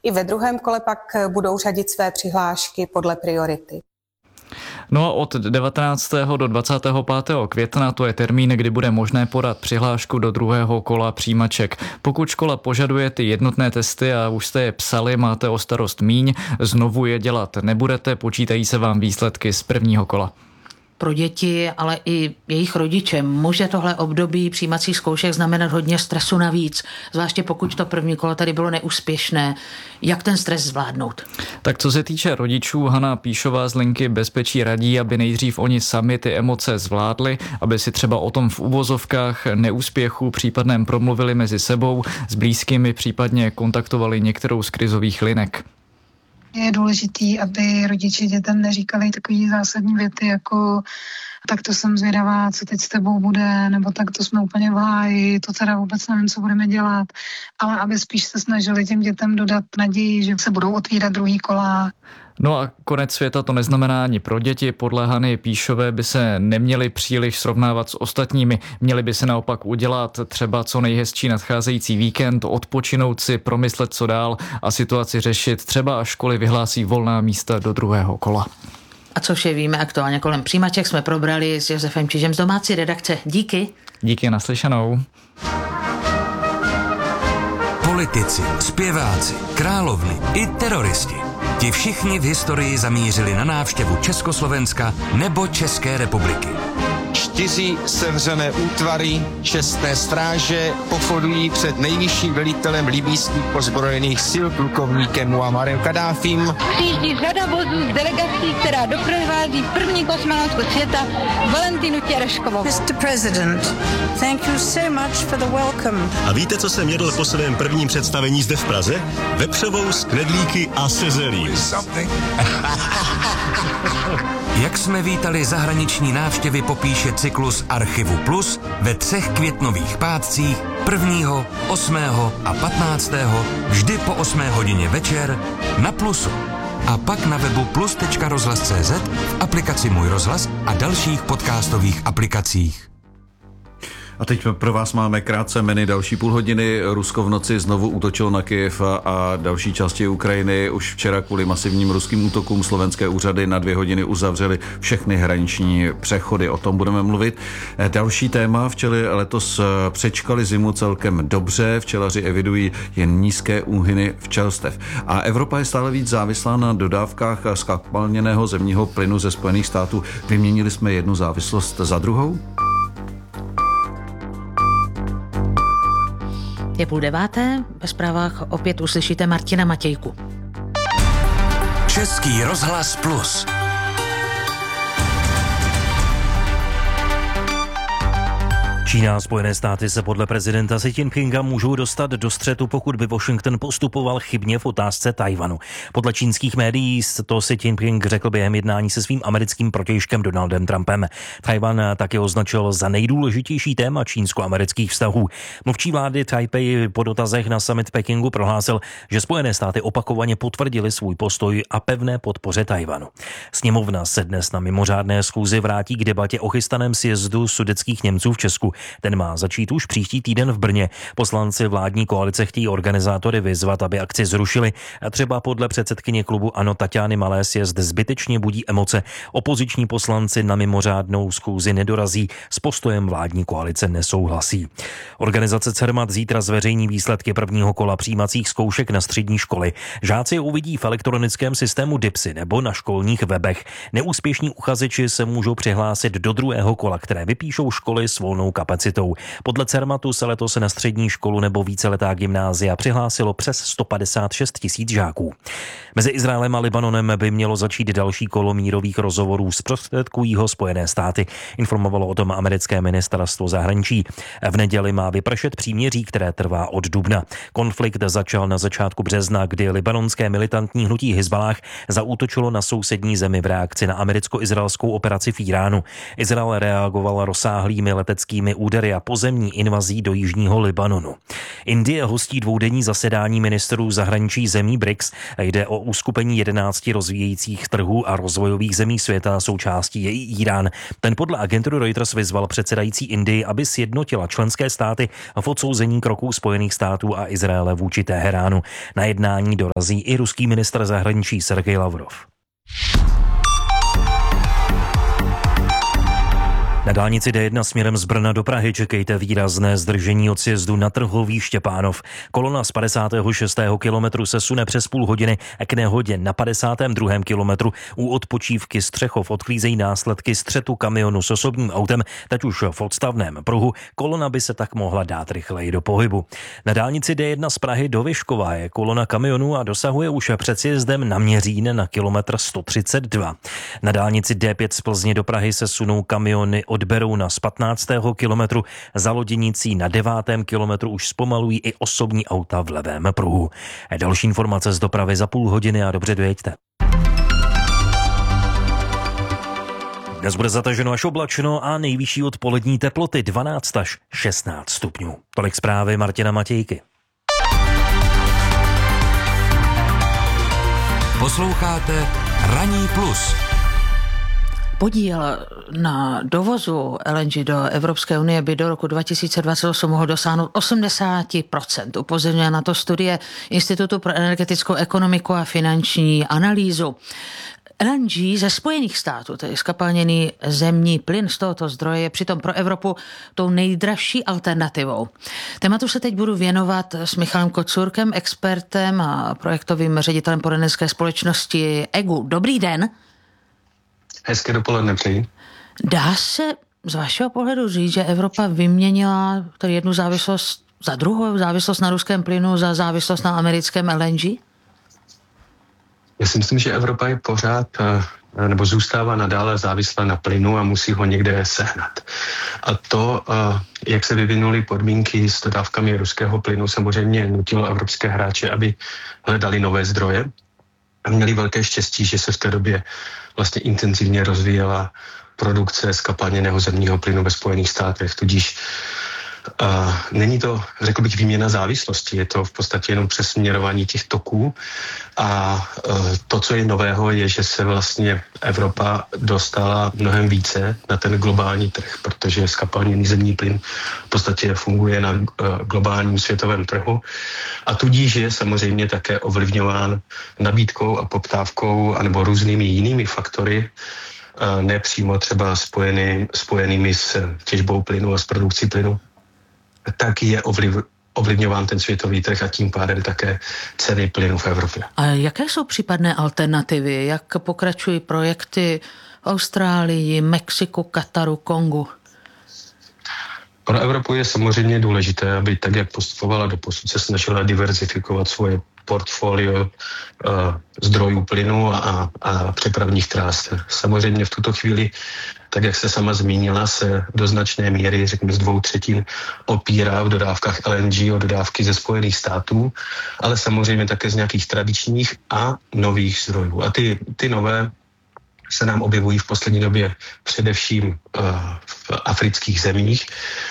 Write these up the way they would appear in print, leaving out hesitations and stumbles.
I ve druhém kole pak budou řadit své přihlášky podle priority. No a od 19. do 25. května to je termín, kdy bude možné podat přihlášku do druhého kola přijímaček. Pokud škola požaduje ty jednotné testy a už jste je psali, máte o starost míň, znovu je dělat nebudete, počítají se vám výsledky z prvního kola. Pro děti, ale i jejich rodiče může tohle období přijímacích zkoušek znamenat hodně stresu navíc, zvláště pokud to první kolo tady bylo neúspěšné. Jak ten stres zvládnout? Tak co se týče rodičů, Hana Píšová z linky Bezpečí radí, aby nejdřív oni sami ty emoce zvládli, aby si třeba o tom v uvozovkách neúspěchu případném promluvili mezi sebou, s blízkými případně kontaktovali některou z krizových linek. Je důležitý, aby rodiče dětem neříkali takové zásadní věty jako tak to jsem zvědavá, co teď s tebou bude, nebo tak to jsme úplně v háji, to teda vůbec nevím, co budeme dělat, ale aby spíš se snažili těm dětem dodat naději, že se budou otvírat druhý kola. No a konec světa to neznamená ani pro děti. Podle Hany Píšové by se neměli příliš srovnávat s ostatními. Měli by se naopak udělat třeba co nejhezčí nadcházející víkend, odpočinout si, promyslet co dál a situaci řešit, třeba až školy vyhlásí volná místa do druhého kola. A co vše víme aktuálně kolem přijímaček, jsme probrali s Josefem Čižem z domácí redakce. Díky. Díky, naslyšenou. Politici, zpěváci, královny i teroristi. Ti všichni v historii zamířili na návštěvu Československa nebo České republiky. 4 sevřené útvary čestné stráže pochodují před nejvyšším velitelem libýských ozbrojených sil plukovníkem Muammarem Kaddáfím. Přijíždí řada vozů z delegací, která doprovází první kosmonautku světa Valentinu Tereškovou. Mr. President, thank you so much for the welcome. A víte, co jsem jedl po svém prvním představení zde v Praze? Vepřovou s knedlíky a se zelím. Jak jsme vítali zahraniční návštěvy, popíše cyklus Archivu Plus ve 3 květnových pátcích 1., 8. a 15. vždy po 8 hodině večer na Plusu. A pak na webu plus.rozhlas.cz, v aplikaci Můj rozhlas a dalších podcastových aplikacích. A teď pro vás máme krátce menu další půl hodiny. Rusko v noci znovu útočilo na Kyjev a další části Ukrajiny. Už včera kvůli masivním ruským útokům slovenské úřady na 2 hodiny uzavřely všechny hraniční přechody. O tom budeme mluvit. Další téma. Včely letos přečkali zimu celkem dobře. Včelaři evidují jen nízké úhyny včelstev. A Evropa je stále víc závislá na dodávkách zkapalněného zemního plynu ze Spojených států. Vyměnili jsme jednu závislost za druhou? Je 8:30, ve zprávách opět uslyšíte Martina Matějku. Český rozhlas Plus. Čína a Spojené státy se podle prezidenta Xi Jinpinga můžou dostat do střetu, pokud by Washington postupoval chybně v otázce Tchaj-wanu. Podle čínských médií to Xi Jinping řekl během jednání se svým americkým protějškem Donaldem Trumpem. Tchaj-wan taky označil za nejdůležitější téma čínsko-amerických vztahů. Mluvčí vlády Taipei po dotazech na summit Pekingu prohlásil, že Spojené státy opakovaně potvrdili svůj postoj a pevné podpoře Tchaj-wanu. Sněmovna se dnes na mimořádné schůzi vrátí k debatě o chystaném sjezdu sudetských Němců v Česku. Ten má začít už příští týden v Brně. Poslanci vládní koalice chtějí organizátory vyzvat, aby akci zrušili. A třeba podle předsedkyně klubu ANO Taťány Malé sjezd zbytečně budí emoce. Opoziční poslanci na mimořádnou schůzi nedorazí, s postojem vládní koalice nesouhlasí. Organizace Cermat zítra zveřejní výsledky prvního kola přijímacích zkoušek na střední školy. Žáci je uvidí v elektronickém systému DIPSy nebo na školních webech. Neúspěšní uchazeči se můžou přihlásit do druhého kola, které vypíšou školy s volnou kapacitou. Podle Cermatu se letos na střední školu nebo víceletá gymnázia přihlásilo přes 156 000 žáků. Mezi Izraelem a Libanonem by mělo začít další kolo mírových rozhovorů, zprostředkují ho Spojené státy. Informovalo o tom americké ministerstvo zahraničí. V neděli má vypršet příměří, které trvá od dubna. Konflikt začal na začátku března, kdy libanonské militantní hnutí Hizballáh zaútočilo na sousední zemi v reakci na americko-izraelskou operaci v Iránu. Izrael reagoval rozsáhlými leteckými údery a pozemní invazí do jižního Libanonu. Indie hostí dvoudenní zasedání ministrů zahraničí zemí BRICS. Jde o uskupení 11 rozvíjejících trhů a rozvojových zemí světa, součástí je i Irán. Ten podle agentury Reuters vyzval předsedající Indii, aby sjednotila členské státy v odsouzení kroků Spojených států a Izraele vůči Teheránu. Na jednání dorazí i ruský ministr zahraničí Sergej Lavrov. Na dálnici D1 směrem z Brna do Prahy čekejte výrazné zdržení od sjezdu na Trhový Štěpánov. Kolona z 56. kilometru se sune přes půl hodiny k nehodě na 52. kilometru. U odpočívky Střechov odklízejí následky střetu kamionu s osobním autem, teď už v odstavném pruhu. Kolona by se tak mohla dát rychleji do pohybu. Na dálnici D1 z Prahy do Vyškova je kolona kamionu a dosahuje už před sjezdem na Měřín na kilometr 132. Na dálnici D5 z Plzně do Prahy se sunou kamiony od Berouna z 15. kilometru, za Loděnicí na 9. kilometru už zpomalují i osobní auta v levém pruhu. Další informace z dopravy za půl hodiny a dobře dojeďte. Dnes bude zataženo až oblačno a nejvyšší odpolední teploty 12 až 16 stupňů. Tolik zprávy Martina Matějky. Posloucháte Ranní plus. Podíl na dovozu LNG do Evropské unie by do roku 2028 mohl dosáhnout 80%. Upozorňuje na to studie Institutu pro energetickou ekonomiku a finanční analýzu. LNG ze Spojených států, tedy zkapalněný zemní plyn z tohoto zdroje, je přitom pro Evropu tou nejdražší alternativou. Tématu se teď budu věnovat s Michalem Kocůrkem, expertem a projektovým ředitelem poradenské společnosti EGU. Dobrý den. Hezké dopoledne přeji. Dá se z vašeho pohledu říct, že Evropa vyměnila tady jednu závislost za druhou, závislost na ruském plynu za závislost na americkém LNG? Já si myslím, že Evropa je pořád nebo zůstává nadále závislá na plynu a musí ho někde sehnat. A to, jak se vyvinuly podmínky s dodávkami ruského plynu, samozřejmě nutilo evropské hráče, aby hledali nové zdroje a měli velké štěstí, že se v té době vlastně intenzivně rozvíjela produkce zkapalněného zemního plynu ve Spojených státech. Tudíž není to, řekl bych, výměna závislosti, je to v podstatě jenom přesměrování těch toků a to, co je nového, je, že se vlastně Evropa dostala mnohem více na ten globální trh, protože zkapalněný zemní plyn v podstatě funguje na globálním světovém trhu a tudíž je samozřejmě také ovlivňován nabídkou a poptávkou anebo různými jinými faktory, nepřímo třeba spojenými s těžbou plynu a s produkcí plynu, tak je ovlivňován ten světový trh a tím pádem také ceny plynu v Evropě. A jaké jsou případné alternativy? Jak pokračují projekty v Austrálii, Mexiku, Kataru, Kongu? Pro Evropu je samozřejmě důležité, aby tak, jak postupovala doposud, se snažila diverzifikovat svoje portfolio zdrojů plynu a přepravních trás. Samozřejmě v tuto chvíli, tak jak se sama zmínila, se do značné míry, řekněme z 2/3, opírá v dodávkách LNG o dodávky ze Spojených států, ale samozřejmě také z nějakých tradičních a nových zdrojů. A ty nové se nám objevují v poslední době především v afrických zemích.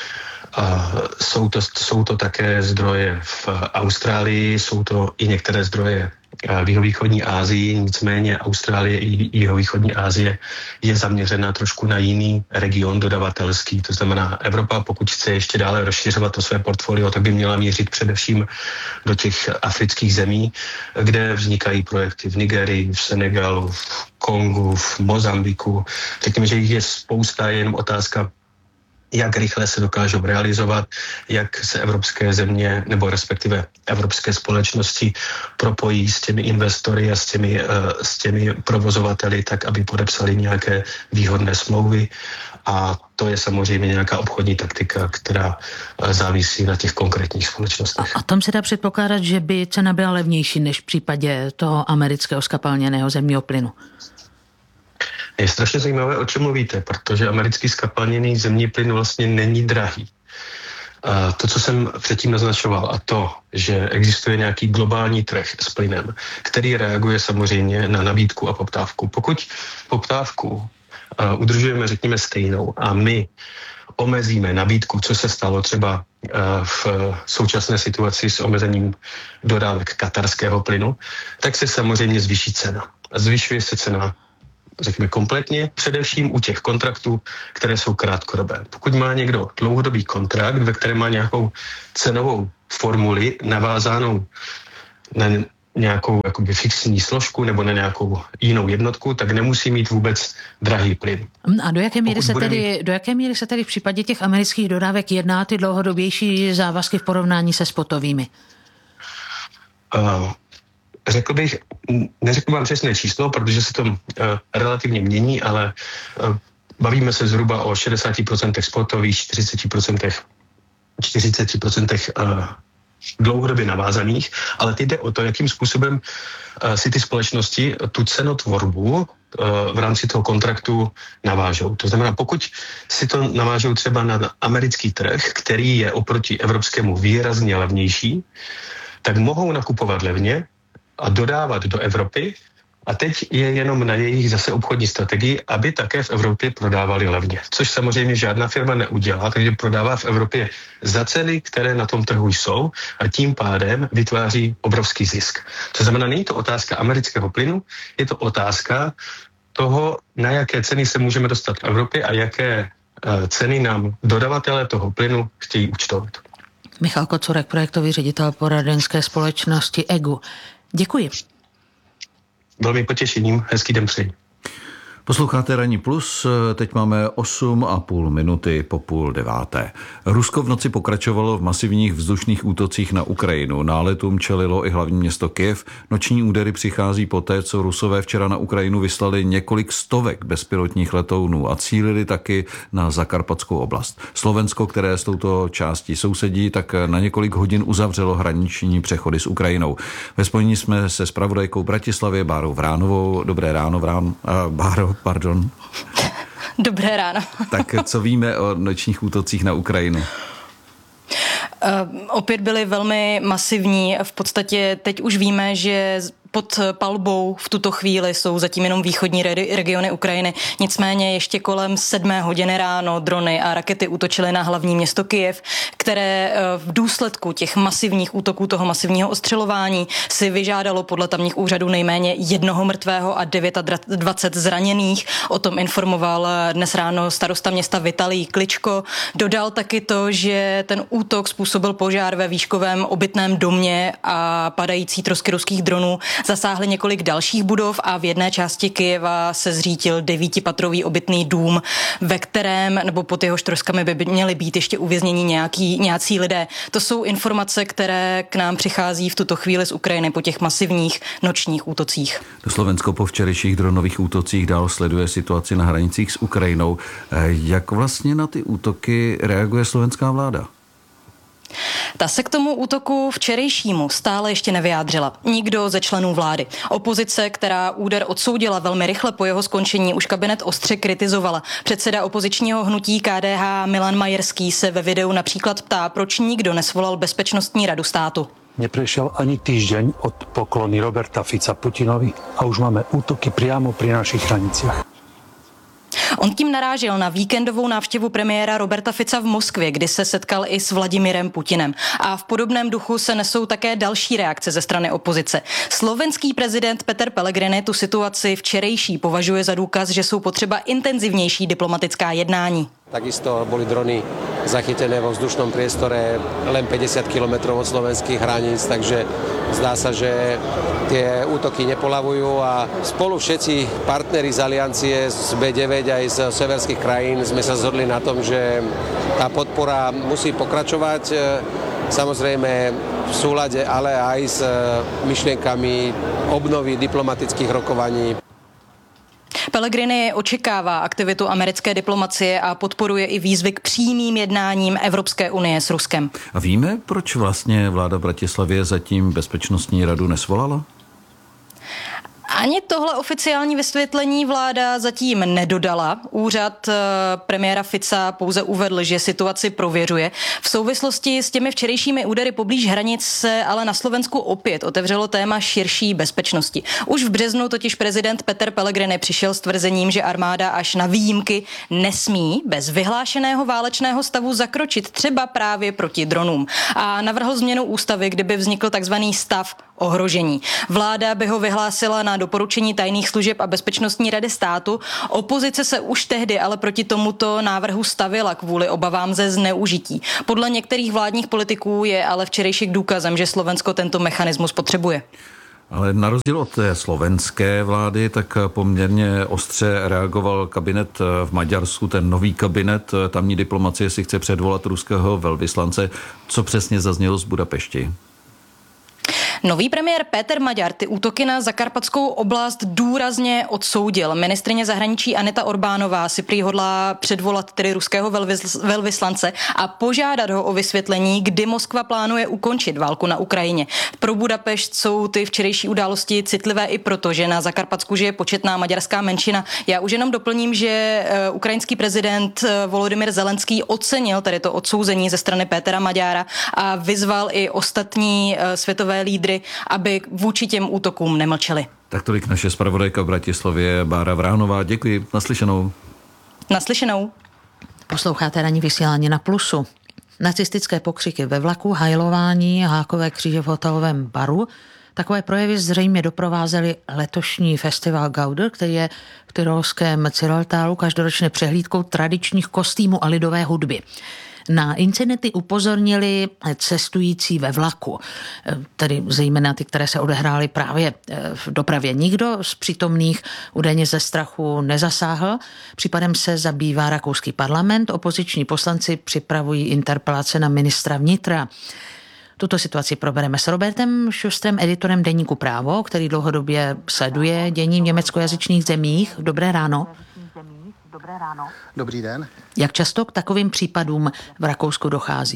Jsou to také zdroje v Austrálii, jsou to i některé zdroje v jihovýchodní Asii, nicméně Austrálie i jihovýchodní Asie je zaměřena trošku na jiný region dodavatelský. To znamená, Evropa, pokud chce ještě dále rozšiřovat to své portfolio, tak by měla mířit především do těch afrických zemí, kde vznikají projekty v Nigerii, v Senegalu, v Kongu, v Mozambiku. Řekněme, že jich je spousta, je jenom otázka, jak rychle se dokážou realizovat, jak se evropské země nebo respektive evropské společnosti propojí s těmi investory a s těmi provozovateli, tak aby podepsali nějaké výhodné smlouvy. A to je samozřejmě nějaká obchodní taktika, která závisí na těch konkrétních společnostech. A tam se dá předpokládat, že by cena byla levnější než v případě toho amerického zkapalněného zemního plynu. Je strašně zajímavé, o čem mluvíte, protože americký zkapalněný zemní plyn vlastně není drahý. To, co jsem předtím naznačoval, a to, že existuje nějaký globální trh s plynem, který reaguje samozřejmě na nabídku a poptávku. Pokud poptávku udržujeme, řekněme, stejnou a my omezíme nabídku, co se stalo třeba v současné situaci s omezením dodávek katarského plynu, tak se samozřejmě zvýší cena. A zvyšuje se cena, řekněme, kompletně, především u těch kontraktů, které jsou krátkodobé. Pokud má někdo dlouhodobý kontrakt, ve kterém má nějakou cenovou formuli navázanou na nějakou jakoby fixní složku nebo na nějakou jinou jednotku, tak nemusí mít vůbec drahý plyn. A do jaké míry se tedy v případě těch amerických dodávek jedná ty dlouhodobější závazky v porovnání se spotovými? Řekl bych, neřeknu vám přesné číslo, protože se to relativně mění, ale bavíme se zhruba o 60% spotových, 40% dlouhodobě navázaných, ale teď jde o to, jakým způsobem si ty společnosti tu cenotvorbu v rámci toho kontraktu navážou. To znamená, pokud si to navážou třeba na americký trh, který je oproti evropskému výrazně levnější, tak mohou nakupovat levně a dodávat do Evropy. A teď je jenom na jejich zase obchodní strategii, aby také v Evropě prodávali levně. Což samozřejmě žádná firma neudělá, takže prodává v Evropě za ceny, které na tom trhu jsou a tím pádem vytváří obrovský zisk. To znamená, není to otázka amerického plynu, je to otázka toho, na jaké ceny se můžeme dostat v Evropě a jaké ceny nám dodavatelé toho plynu chtějí účtovat. Michal Kocurek, projektový ředitel poradenské společnosti EGU. Děkuji. Velmi potěšením, hezký den přeji. Posloucháte Ranní plus, teď máme 8,5 minuty po 8:30. Rusko v noci pokračovalo v masivních vzdušných útocích na Ukrajinu. Náletům čelilo i hlavní město Kyjev. Noční údery přichází poté, co Rusové včera na Ukrajinu vyslali několik stovek bezpilotních letounů a cílili taky na Zakarpatskou oblast. Slovensko, které s touto částí sousedí, tak na několik hodin uzavřelo hraniční přechody s Ukrajinou. Ve spojení jsme se zpravodajkou Bratislavě Bárou Vránovou. Dobré ráno, Báro. Pardon. Dobré ráno. Tak co víme o nočních útocích na Ukrajinu? Opět byly velmi masivní. V podstatě teď už víme, že pod palbou v tuto chvíli jsou zatím jenom východní regiony Ukrajiny. Nicméně ještě kolem 7 hodiny ráno drony a rakety útočily na hlavní město Kyjev, které v důsledku těch masivních útoků, toho masivního ostřelování si vyžádalo podle tamních úřadů nejméně 1 mrtvého a 29 zraněných. O tom informoval dnes ráno starosta města Vitalij Kličko. Dodal taky to, že ten útok způsobil požár ve výškovém obytném domě a padající trosky ruských dronů zasáhly několik dalších budov a v jedné části Kyjeva se zřítil 9patrový obytný dům, ve kterém, nebo pod jehož troskami by měli být ještě uvězněni nějací lidé. To jsou informace, které k nám přichází v tuto chvíli z Ukrajiny po těch masivních nočních útocích. Slovensko po včerejších dronových útocích dál sleduje situaci na hranicích s Ukrajinou. Jak vlastně na ty útoky reaguje slovenská vláda? Ta se k tomu útoku včerejšímu stále ještě nevyjádřila. Nikdo ze členů vlády. Opozice, která úder odsoudila velmi rychle po jeho skončení, už kabinet ostře kritizovala. Předseda opozičního hnutí KDH Milan Majerský se ve videu například ptá, proč nikdo nesvolal Bezpečnostní radu státu. Neprešiel ani týždeň od poklony Roberta Fica Putinovi a už máme útoky priamo pri našich hraniciach. On tím narážel na víkendovou návštěvu premiéra Roberta Fica v Moskvě, kdy se setkal i s Vladimirem Putinem. A v podobném duchu se nesou také další reakce ze strany opozice. Slovenský prezident Peter Pellegrini tu situaci včerejší považuje za důkaz, že jsou potřeba intenzivnější diplomatická jednání. Takisto boli drony zachytené vo vzdušnom priestore len 50 km od slovenských hraníc, takže zdá sa, že tie útoky nepolavujú a spolu všetci partneri z aliancie z B9 aj z severských krajín sme sa zhodli na tom, že tá podpora musí pokračovať, samozrejme v súlade, ale aj s myšlienkami obnovy diplomatických rokovaní. Pellegrini očekává aktivitu americké diplomacie a podporuje i výzvy k přímým jednáním Evropské unie s Ruskem. A víme, proč vlastně vláda v Bratislavě zatím Bezpečnostní radu nesvolala? Ani tohle oficiální vysvětlení vláda zatím nedodala. Úřad premiéra Fica pouze uvedl, že situaci prověřuje. V souvislosti s těmi včerejšími údery poblíž hranic se ale na Slovensku opět otevřelo téma širší bezpečnosti. Už v březnu totiž prezident Peter Pellegrini přišel s tvrzením, že armáda až na výjimky nesmí bez vyhlášeného válečného stavu zakročit třeba právě proti dronům. A navrhl změnu ústavy, kdyby vznikl takzvaný stav ohrožení. Vláda by ho vyhlásila na doporučení tajných služeb a Bezpečnostní rady státu. Opozice se už tehdy ale proti tomuto návrhu stavila kvůli obavám ze zneužití. Podle některých vládních politiků je ale včerejšek důkazem, že Slovensko tento mechanismus potřebuje. Ale na rozdíl od té slovenské vlády, tak poměrně ostře reagoval kabinet v Maďarsku, ten nový kabinet. Tamní diplomacie si chce předvolat ruského velvyslance. Co přesně zaznělo z Budapešti? Nový premiér Péter Maďar ty útoky na Zakarpatskou oblast důrazně odsoudil. Ministryně zahraničí Aneta Orbánová si prý hodlá předvolat tedy ruského velvyslance a požádat ho o vysvětlení, kdy Moskva plánuje ukončit válku na Ukrajině. Pro Budapešť jsou ty včerejší události citlivé i proto, že na Zakarpatsku žije početná maďarská menšina. Já už jenom doplním, že ukrajinský prezident Volodymyr Zelenský ocenil tady to odsouzení ze strany Pétera Maďara a vyzval i ostatní světové lídry, aby vůči těm útokům nemlčeli. Tak tolik naše zpravodajka v Bratislavě Bára Vránová. Děkuji. Naslyšenou. Naslyšenou. Posloucháte ranní vysílání na Plusu. Nacistické pokřiky ve vlaku, hajlování, hákové kříže v hotelovém baru. Takové projevy zřejmě doprovázely letošní festival Gauder, který je v tyrolském Zillertalu každoročně přehlídkou tradičních kostýmů a lidové hudby. Na incidenty upozornili cestující ve vlaku, tedy zejména ty, které se odehrály právě v dopravě. Nikdo z přítomných údajně ze strachu nezasáhl. Případem se zabývá rakouský parlament. Opoziční poslanci připravují interpelace na ministra vnitra. Tuto situaci probereme s Robertem Šustrem, editorem deníku Právo, který dlouhodobě sleduje dění v německojazyčných zemích. Dobré ráno. Dobrý den. Jak často k takovým případům v Rakousku dochází?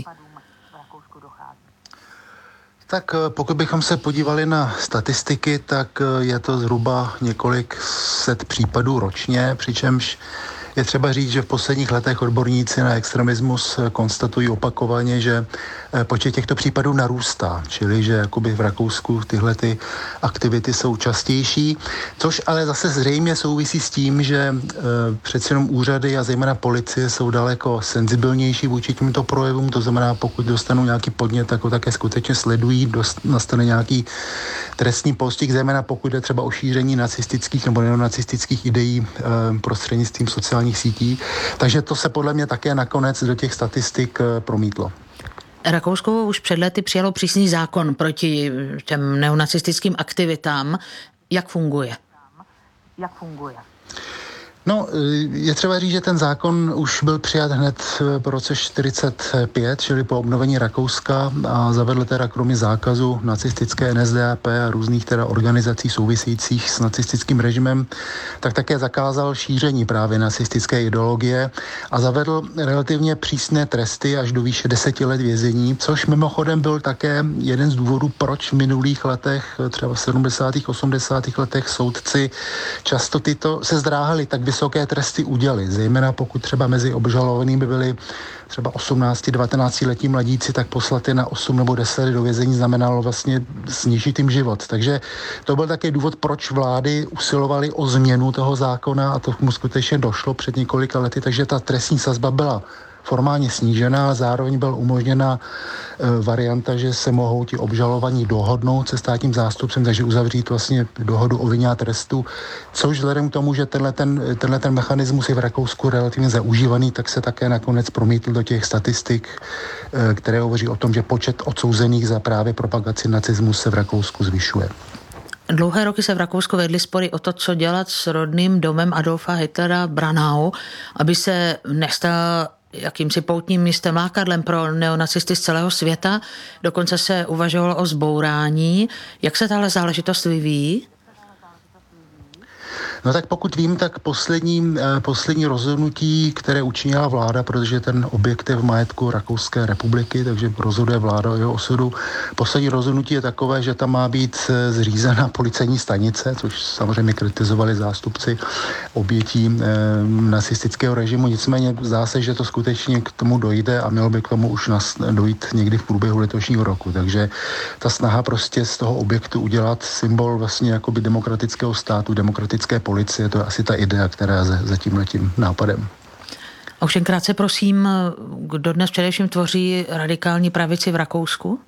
Tak pokud bychom se podívali na statistiky, tak je to zhruba několik set případů ročně, přičemž je třeba říct, že v posledních letech odborníci na extremismus konstatují opakovaně, že počet těchto případů narůstá, čili že jakoby v Rakousku tyhle ty aktivity jsou častější, což ale zase zřejmě souvisí s tím, že přeci jenom úřady a zejména policie jsou daleko senzibilnější vůči těmto projevům, to znamená, pokud dostanou nějaký podnět, tak ho také skutečně sledují, nastane nějaký trestní postih, zejména pokud jde třeba o šíření nacistických nebo neonacistických ideí prostřednictvím sociálních sítí. Takže to se podle mě také nakonec do těch statistik promítlo. Rakousko už před lety přijalo přísný zákon proti těm neonacistickým aktivitám. Jak funguje? No, je třeba říct, že ten zákon už byl přijat hned po roce 1945, čili po obnovení Rakouska, a zavedl teda kromě zákazu nacistické NSDAP a různých teda organizací souvisejících s nacistickým režimem, tak také zakázal šíření právě nacistické ideologie a zavedl relativně přísné tresty až do výše 10 let vězení, což mimochodem byl také jeden z důvodů, proč v minulých letech, třeba v 70. 80. letech soudci často tyto se zdráhali tak vysoké tresty udělit, zejména pokud třeba mezi obžalovanými byli třeba 18-19 letí mladíci, tak poslat je na 8 nebo 10 let do vězení znamenalo vlastně snížit jim život. Takže to byl také důvod, proč vlády usilovaly o změnu toho zákona a to mu skutečně došlo před několika lety, takže ta trestní sazba byla formálně snížená, zároveň byla umožněna varianta, že se mohou ti obžalovaní dohodnout se státním zástupcem, takže uzavřít vlastně dohodu o vině a trestu, což vzhledem k tomu, že tenhle mechanismus je v Rakousku relativně zaužívaný, tak se také nakonec promítl do těch statistik, které hovoří o tom, že počet odsouzených za právě propagaci nacismu se v Rakousku zvyšuje. Dlouhé roky se v Rakousku vedly spory o to, co dělat s rodným domem Adolfa Hitlera Branau, aby se nestal jakýmsi poutním místem, lákadlem pro neonacisty z celého světa. Dokonce se uvažovalo o zbourání. Jak se tahle záležitost vyvíjí? No tak pokud vím, tak poslední rozhodnutí, které učinila vláda, protože ten objekt je v majetku Rakouské republiky, takže rozhoduje vláda o jeho osudu. Poslední rozhodnutí je takové, že tam má být zřízena policejní stanice, což samozřejmě kritizovali zástupci obětí nacistického režimu. Nicméně zdá se, že to skutečně k tomu dojde a mělo by k tomu už dojít někdy v průběhu letošního roku. Takže ta snaha prostě z toho objektu udělat symbol vlastně jakoby demokratického státu, demokratické policie, to je asi ta idea, která je za tímhletím nápadem. A už jen krátce prosím, kdo dnes především tvoří radikální pravici v Rakousku?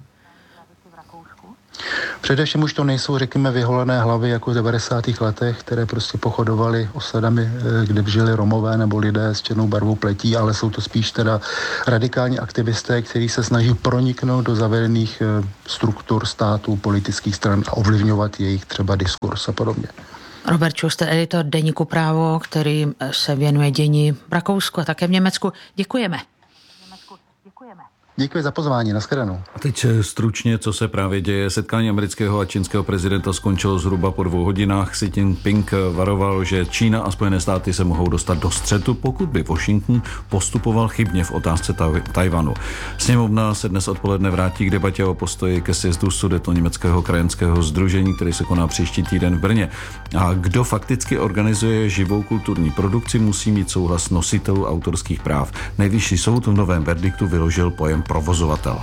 Především už to nejsou, řekněme, vyholené hlavy jako v 90. letech, které prostě pochodovaly osadami, kde žili Romové nebo lidé s černou barvou pletí, ale jsou to spíš teda radikální aktivisté, kteří se snaží proniknout do zavedených struktur států, politických stran a ovlivňovat jejich třeba diskurs a podobně. Robert Schuster, editor deníku Právo, který se věnuje dění v Rakousku a také v Německu. Děkujeme. Děkuji za pozvání, nashledanou. A teď stručně, co se právě děje. Setkání amerického a čínského prezidenta skončilo zhruba po 2 hodinách. Xi Jinping varoval, že Čína a Spojené státy se mohou dostat do střetu, pokud by Washington postupoval chybně v otázce Tajvanu. Sněmovna se dnes odpoledne vrátí k debatě o postoji ke sjezdu Sudetoněmeckého krajanského sdružení, který se koná příští týden v Brně. A kdo fakticky organizuje živou kulturní produkci, musí mít souhlas nositelů autorských práv. Nejvyšší soud v novém verdiktu vyložil pojem provozovatel.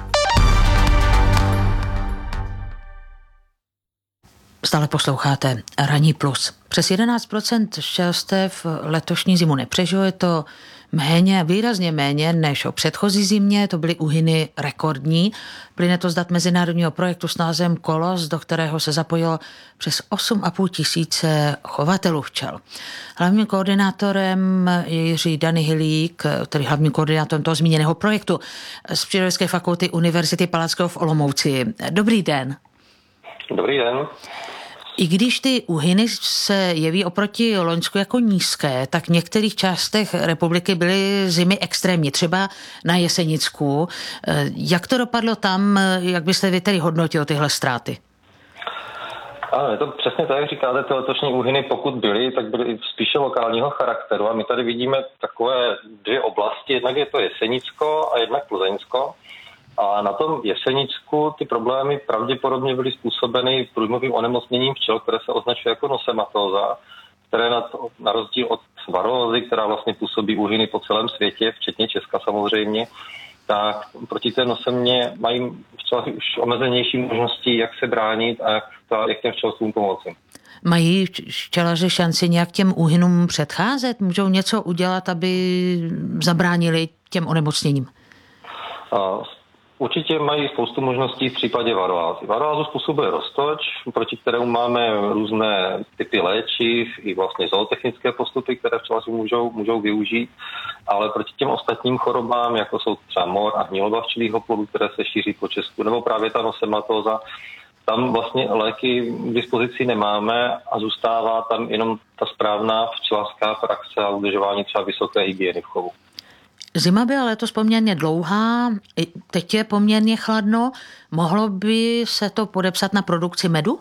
Stále posloucháte Ranní plus. Přes 11% včelstev letošní zimu nepřežilo, je to méně, výrazně méně než o předchozí zimě, to byly úhyny rekordní. Plyne to z dat mezinárodního projektu s názvem Kolos, do kterého se zapojilo přes 8,5 tisíce chovatelů včel. Hlavním koordinátorem je Jiří Danihilík, který hlavním koordinátorem toho zmíněného projektu z Přírodovědecké fakulty Univerzity Palackého v Olomouci. Dobrý den. Dobrý den. I když ty úhyny se jeví oproti Loňsku jako nízké, tak v některých částech republiky byly zimy extrémní, třeba na Jesenicku. Jak to dopadlo tam, jak byste vy tedy hodnotil tyhle ztráty? Ano, je to přesně tak, jak říkáte, ty letošní úhyny, pokud byly, tak byly spíše lokálního charakteru a my tady vidíme takové 2 oblasti, jednak je to Jesenicko a jednak Plzeňsko. A na tom Jesenicku ty problémy pravděpodobně byly způsobeny průjmovým onemocněním včel, které se označuje jako nosematóza, které na rozdíl od varózy, která vlastně působí úhyny po celém světě, včetně Česka samozřejmě, tak proti té nosemě mají včelaři už omezenější možnosti, jak se bránit a jak těm včelstvům pomoci. Mají včelaři šanci nějak těm úhynům předcházet? Můžou něco udělat, aby zabránili těm onemocněním? Určitě mají spoustu možností v případě varoázy. Varoázu způsobuje roztoč, proti kterému máme různé typy léčiv i vlastně zootechnické postupy, které včelaři můžou využít, ale proti těm ostatním chorobám, jako jsou třeba mor a hniloba včelího plodu, které se šíří po Česku, nebo právě ta nosematóza, tam vlastně léky k dispozici nemáme a zůstává tam jenom ta správná včelařská praxe a udržování třeba vysoké hygieny v chovu. Zima byla letos poměrně dlouhá, teď je poměrně chladno. Mohlo by se to podepsat na produkci medu?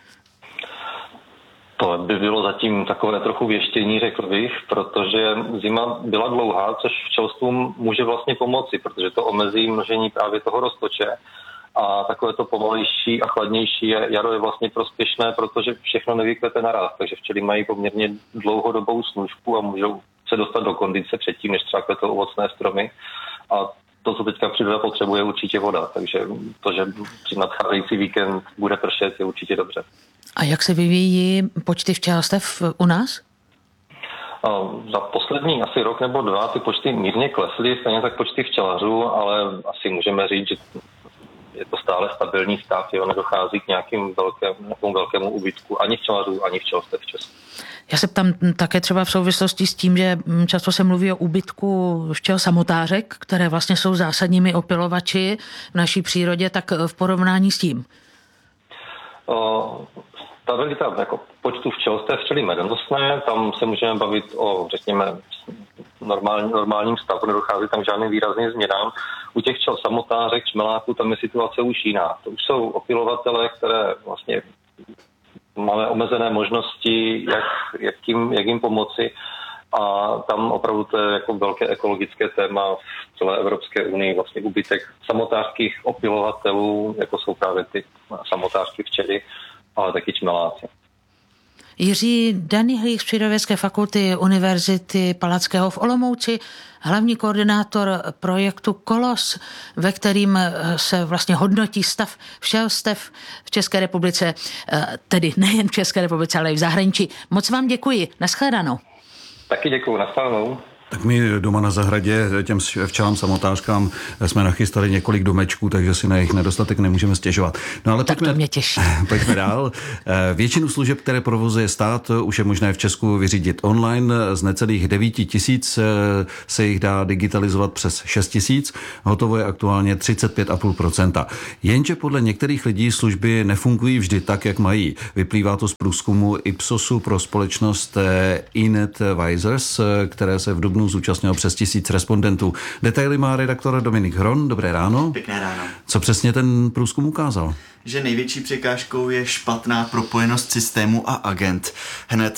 To by bylo zatím takové trochu věštění, řekl bych, protože zima byla dlouhá, což včelstvům může vlastně pomoci, protože to omezí množení právě toho roztoče. A takové to pomalejší a chladnější jaro je vlastně prospěšné, protože všechno nevykvete naraz, takže včely mají poměrně dlouhodobou službu a můžou se dostat do kondice předtím, než třeba kvetou ovocné stromy. A to, co teďka příroda potřebuje, je určitě voda. Takže to, že při nadcházející víkend bude pršet, je určitě dobře. A jak se vyvíjí počty včelstev u nás? Za poslední asi rok nebo 2 ty počty mírně klesly, stejně tak počty včelařů, ale asi můžeme říct, že je to stále stabilní stav, nedochází k nějakému velkému úbytku ani včelařů, ani včelstev v Česku. Já se ptám také třeba v souvislosti s tím, že často se mluví o úbytku včel samotářek, které vlastně jsou zásadními opylovači v naší přírodě, tak v porovnání s tím? Stabilita jako počtu včelstev včely medonosné, tam se můžeme bavit o, řekněme, normálním stavu, nedochází tam žádným výrazným změnám. U těch včel samotářek, čmeláků, tam je situace už jiná. To už jsou opylovatele, které vlastně máme omezené možnosti, jak jim pomoci. A tam opravdu to je jako velké ekologické téma v celé Evropské unii, vlastně úbytek samotářských opylovatelů, jako jsou právě ty samotářky včely, ale taky čmeláci. Jiří Danihlík z Přírodovědecké fakulty Univerzity Palackého v Olomouci, hlavní koordinátor projektu Kolos, ve kterým se vlastně hodnotí stav včelstev v České republice, tedy nejen v České republice, ale i v zahraničí. Moc vám děkuji. Naschledanou. Taky děkuji. Naschledanou. Tak my doma na zahradě těm včelám samotářkám jsme nachystali několik domečků, takže si na jejich nedostatek nemůžeme stěžovat. No ale tak to mě těší. Pojďme dál. Většinu služeb, které provozuje stát, už je možné v Česku vyřídit online. Z necelých 9 000 se jich dá digitalizovat přes 6 000. Hotovo je aktuálně 35,5%. Jenže podle některých lidí služby nefungují vždy tak, jak mají. Vyplývá to z průzkumu Ipsosu pro společnost eNetvisors, které se v dubnu zúčastnilo přes 1000 respondentů. Detaily má redaktor Dominik Hron. Dobré ráno. Pěkné ráno. Co přesně ten průzkum ukázal? Že největší překážkou je špatná propojenost systému a agent. Hned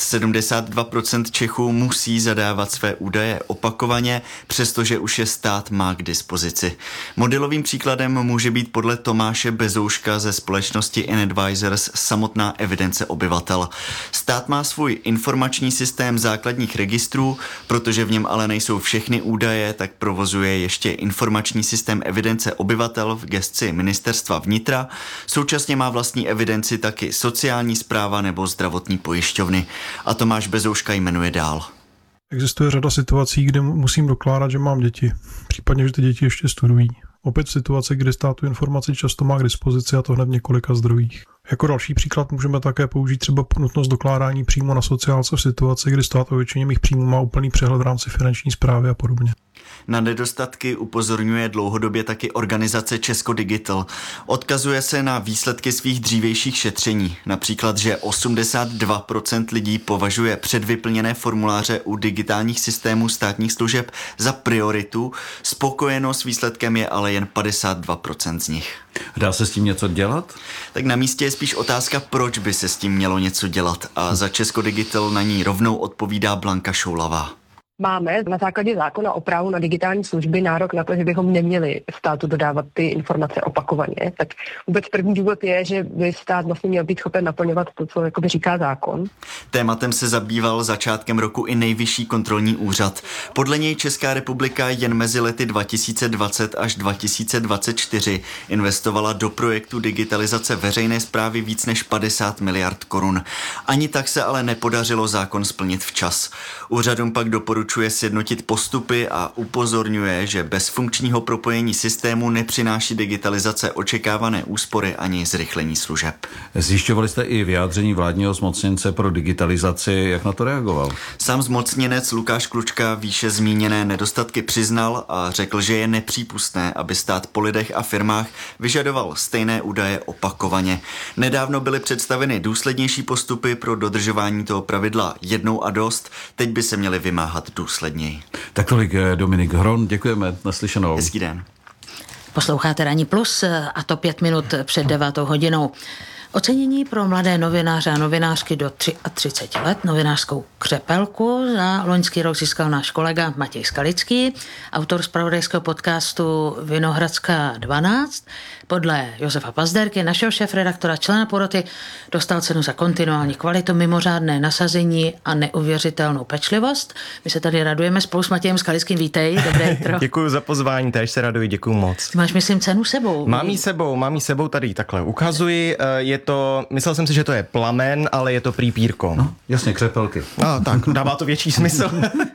72% Čechů musí zadávat své údaje opakovaně, přestože už je stát má k dispozici. Modelovým příkladem může být podle Tomáše Bezouška ze společnosti eNetvisors samotná evidence obyvatel. Stát má svůj informační systém základních registrů, protože v něm ale nejsou všechny údaje, tak provozuje ještě informační systém evidence obyvatel v gesci Ministerstva vnitra. Současně má vlastní evidenci taky sociální správa nebo zdravotní pojišťovny. A Tomáš Bezouška jmenuje dál. Existuje řada situací, kde musím dokládat, že mám děti. Případně, že ty děti ještě studují. Opět situace, kdy stát tu informaci často má k dispozici, a to hned v několika zdrojích. Jako další příklad můžeme také použít třeba nutnost dokládání přímo na sociálce v situaci, kdy stát o většině mých příjmů má úplný přehled v rámci finanční správy a podobně. Na nedostatky upozorňuje dlouhodobě taky organizace Česko Digital. Odkazuje se na výsledky svých dřívějších šetření. Například, že 82% lidí považuje předvyplněné formuláře u digitálních systémů státních služeb za prioritu. Spokojeno s výsledkem je ale jen 52% z nich. Dá se s tím něco dělat? Tak na místě je spíš otázka, proč by se s tím mělo něco dělat. A za Česko Digital na ní rovnou odpovídá Blanka Šoulavá. Máme na základě zákona o právu na digitální služby nárok na to, že bychom neměli státu dodávat ty informace opakovaně. Tak vůbec první důvod je, že by stát vlastně měl být schopen naplňovat to, co jakoby říká zákon. Tématem se zabýval začátkem roku i Nejvyšší kontrolní úřad. Podle něj Česká republika jen mezi lety 2020 až 2024 investovala do projektu digitalizace veřejné správy víc než 50 miliard korun. Ani tak se ale nepodařilo zákon splnit včas. Úřadům pak doporučuje sjednotit postupy a upozorňuje, že bez funkčního propojení systému nepřináší digitalizace očekávané úspory ani zrychlení služeb. Zjišťovali jste i vyjádření vládního zmocněnce pro digitalizaci, jak na to reagoval? Sám zmocněnec Lukáš Klučka výše zmíněné nedostatky přiznal a řekl, že je nepřípustné, aby stát po lidech a firmách vyžadoval stejné údaje opakovaně. Nedávno byly představeny důslednější postupy pro dodržování toho pravidla jednou a dost, teď by se měly vymáhat důsledněji. Tak tolik Dominik Hron, děkujeme, naslyšenou. Hezký den. Posloucháte Ranní plus a to 5 minut před 9 hodinou. Ocenění pro mladé novináře a novinářky do 33 let, novinářskou křepelku za loňský rok získal náš kolega Matěj Skalický, autor zpravodajského podcastu Vinohradská 12. Podle Josefa Pazderky, našeho šéfredaktora, člena poroty, dostal cenu za kontinuální kvalitu, mimořádné nasazení a neuvěřitelnou pečlivost. My se tady radujeme spolu s Matějem Skalickým. Vítej, dobré jitro. Děkuji za pozvání, též se raduji, děkuji moc. Ty máš, myslím, cenu sebou. Mám jí sebou, tady takhle ukazuji. Myslel jsem si, že to je plamen, ale je to prý pírko. No, jasně, křepelky. No, tak, dává to větší smysl.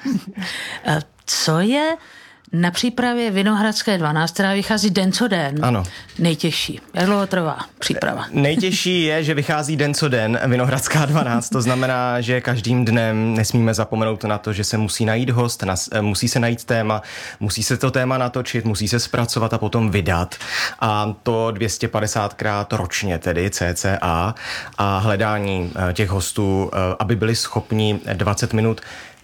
Co je na přípravě Vinohradské 12, která vychází den co den, ano, nejtěžší? Jak dlouho trvá příprava? Nejtěžší je, že vychází den co den Vinohradská 12, to znamená, že každým dnem nesmíme zapomenout na to, že se musí najít host, musí se najít téma, musí se to téma natočit, musí se zpracovat a potom vydat. A to 250krát ročně tedy cca a hledání těch hostů, aby byli schopni 20 minut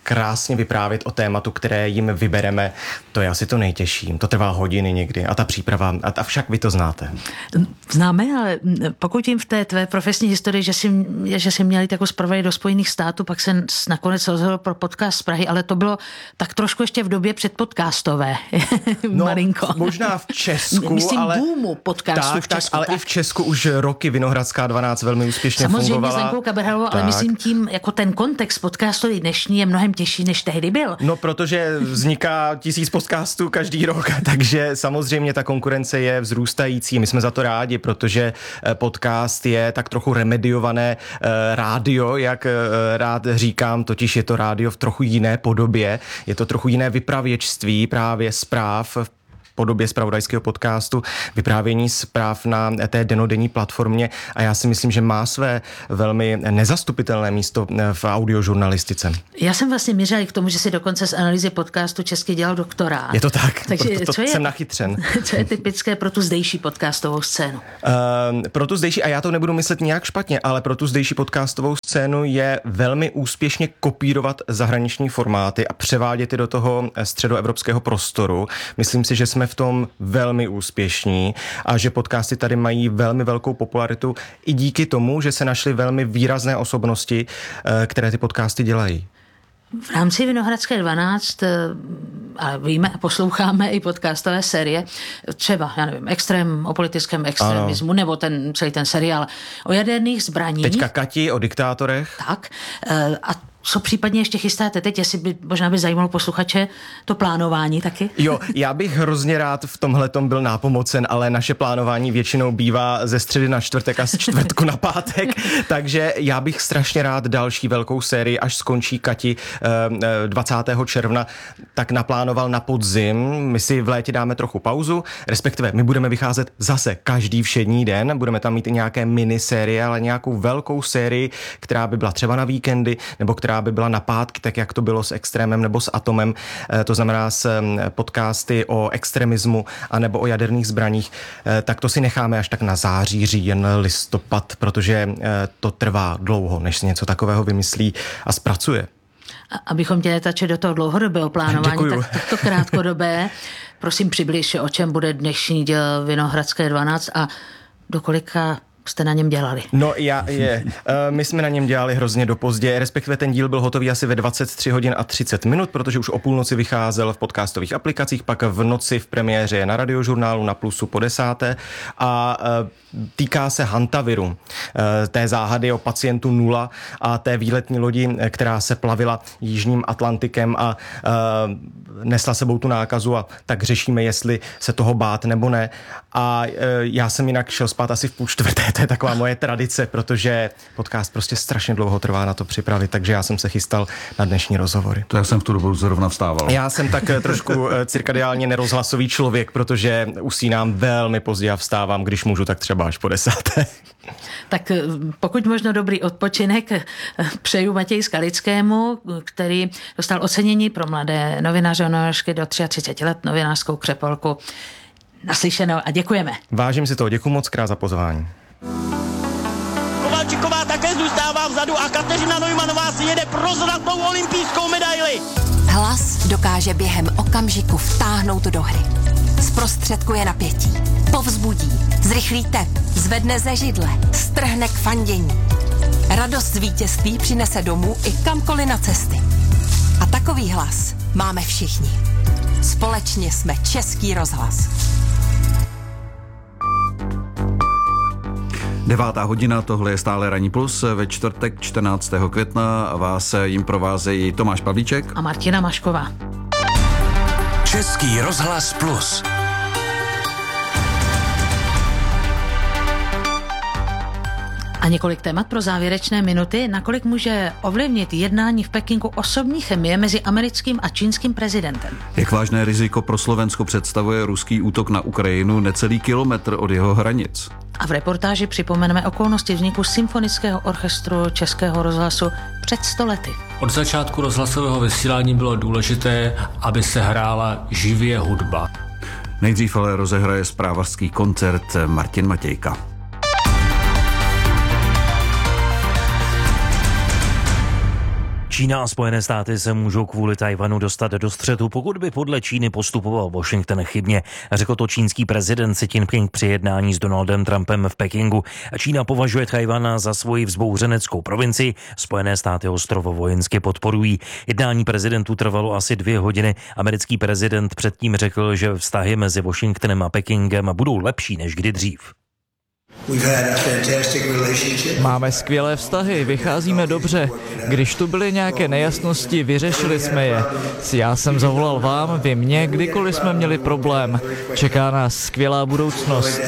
krásně vyprávět o tématu, které jim vybereme, to je asi to nejtěžší. To trvá hodiny někdy a ta příprava, a však vy to znáte. Známe, ale pokud jim v té tvé profesní historii, že jsi měli takovou zpravodaj do Spojených států, pak se nakonec rozhodl pro podcast z Prahy, ale to bylo tak trošku ještě v době předpodcastové. No, Marinko. možná v Česku, myslím, ale boomu podcastu v Česku. Ale i v Česku už roky Vinohradská 12 velmi úspěšně fungovala. Samozřejmě s Lenkou Kabrhalovou, ale myslím tím, jako ten kontext podcastový dnešní je mnohem těžší, než tehdy byl. No, protože vzniká 1000 podcastů každý rok, takže samozřejmě ta konkurence je vzrůstající. My jsme za to rádi, protože podcast je tak trochu remediované rádio, jak rád říkám, totiž je to rádio v trochu jiné podobě, je to trochu jiné vypravěčství právě zpráv v podobě zpravodajského podcastu, vyprávění zpráv na té denodenní platformě a já si myslím, že má své velmi nezastupitelné místo v audiožurnalistice. Já jsem vlastně mířila k tomu, že si dokonce z analýzy podcastu česky dělal doktorát. Je to tak, takže to jsem nachytřen. Co je typické pro tu zdejší podcastovou scénu? Pro tu zdejší, a já to nebudu myslet nějak špatně, ale pro tu zdejší podcastovou scénu je velmi úspěšně kopírovat zahraniční formáty a převádět je do toho středoevropského prostoru. Myslím si, že jsme v tom velmi úspěšní a že podcasty tady mají velmi velkou popularitu i díky tomu, že se našly velmi výrazné osobnosti, které ty podcasty dělají. V rámci Vinohradské 12 a víme a posloucháme i podcastové série, třeba, já nevím, o politickém extremismu, nebo celý ten seriál o jaderných zbraních. Teďka Kati o diktátorech. Tak. A co případně ještě chystáte teď, jestli by možná by zajímalo posluchače to plánování taky? Jo, já bych hrozně rád v tomhletom byl nápomocen, ale naše plánování většinou bývá ze středy na čtvrtek a z čtvrtku na pátek, takže já bych strašně rád další velkou sérii, až skončí Kati 20. června, tak naplánoval na podzim. My si v létě dáme trochu pauzu, respektive my budeme vycházet zase každý všední den, budeme tam mít i nějaké minisérie, ale nějakou velkou sérii, která by byla třeba na víkendy, nebo která by byla na pátky, tak jak to bylo s Extrémem nebo s Atomem, to znamená s podcasty o extremismu anebo o jaderných zbraních, tak to si necháme až tak na září, říjen, listopad, protože to trvá dlouho, než se něco takového vymyslí a zpracuje. Abychom tě netačili do toho dlouhodobého plánování, tak to krátkodobé. Prosím, přibliž, o čem bude dnešní díl Vinohradské 12 a do kolika jste na něm dělali? No my jsme na něm dělali hrozně do pozdě, respektive ten díl byl hotový asi ve 23 hodin a 30 minut, protože už o půlnoci vycházel v podcastových aplikacích, pak v noci v premiéře na Radiožurnálu na Plusu po 10. a týká se hantaviru, té záhady o pacientu 0 a té výletní lodi, která se plavila jižním Atlantikem a nesla sebou tu nákazu a tak řešíme, jestli se toho bát nebo ne. A já jsem jinak šel spát asi v 3:30, to je taková moje tradice, protože podcast prostě strašně dlouho trvá na to připravit, takže já jsem se chystal na dnešní rozhovory. To já jsem v tu dobu zrovna vstával. Já jsem tak trošku cirkadiálně nerozhlasový člověk, protože usínám velmi pozdě a vstávám, když můžu, tak třeba až po 10. Tak pokud možno dobrý odpočinek přeju Matěji Skalickému, který dostal ocenění pro mladé novináře do 33 let, novinářskou křepolku. Naslyšenou a děkujeme. Vážím si toho, děkuji moc krát za pozvání. Kovalčiková také zůstává vzadu a Kateřina Neumannová si jede pro zlatou olympijskou medaili. Hlas dokáže během okamžiku vtáhnout do hry. Zprostředkuje napětí, povzbudí, zrychlí tep, zvedne ze židle, strhne k fandění. Radost z vítězství přinese domů i kamkoliv na cesty. A takový hlas máme všichni. Společně jsme Český rozhlas. 9. hodina, tohle je stále Ranní plus. Ve čtvrtek 14. května vás jim provázejí Tomáš Pavlíček a Martina Mašková. Český rozhlas plus. A několik témat pro závěrečné minuty, nakolik může ovlivnit jednání v Pekingu osobní chemie mezi americkým a čínským prezidentem. Jak vážné riziko pro Slovensko představuje ruský útok na Ukrajinu necelý kilometr od jeho hranic. A v reportáži připomeneme okolnosti vzniku symfonického orchestru Českého rozhlasu před 100 lety. Od začátku rozhlasového vysílání bylo důležité, aby se hrála živě hudba. Nejdřív ale rozehraje zprávařský koncert Martin Matějka. Čína a Spojené státy se můžou kvůli Tajvanu dostat do střetu, pokud by podle Číny postupoval Washington chybně. Řekl to čínský prezident Xi Jinping při jednání s Donaldem Trumpem v Pekingu. Čína považuje Tajvan za svoji vzbouřeneckou provincii, Spojené státy ostrovo vojensky podporují. Jednání prezidentů trvalo asi 2 hodiny. Americký prezident předtím řekl, že vztahy mezi Washingtonem a Pekingem budou lepší než kdy dřív. Máme skvělé vztahy, vycházíme dobře. Když tu byly nějaké nejasnosti, vyřešili jsme je. Já jsem zavolal vám, vy mě, kdykoliv jsme měli problém. Čeká nás skvělá budoucnost.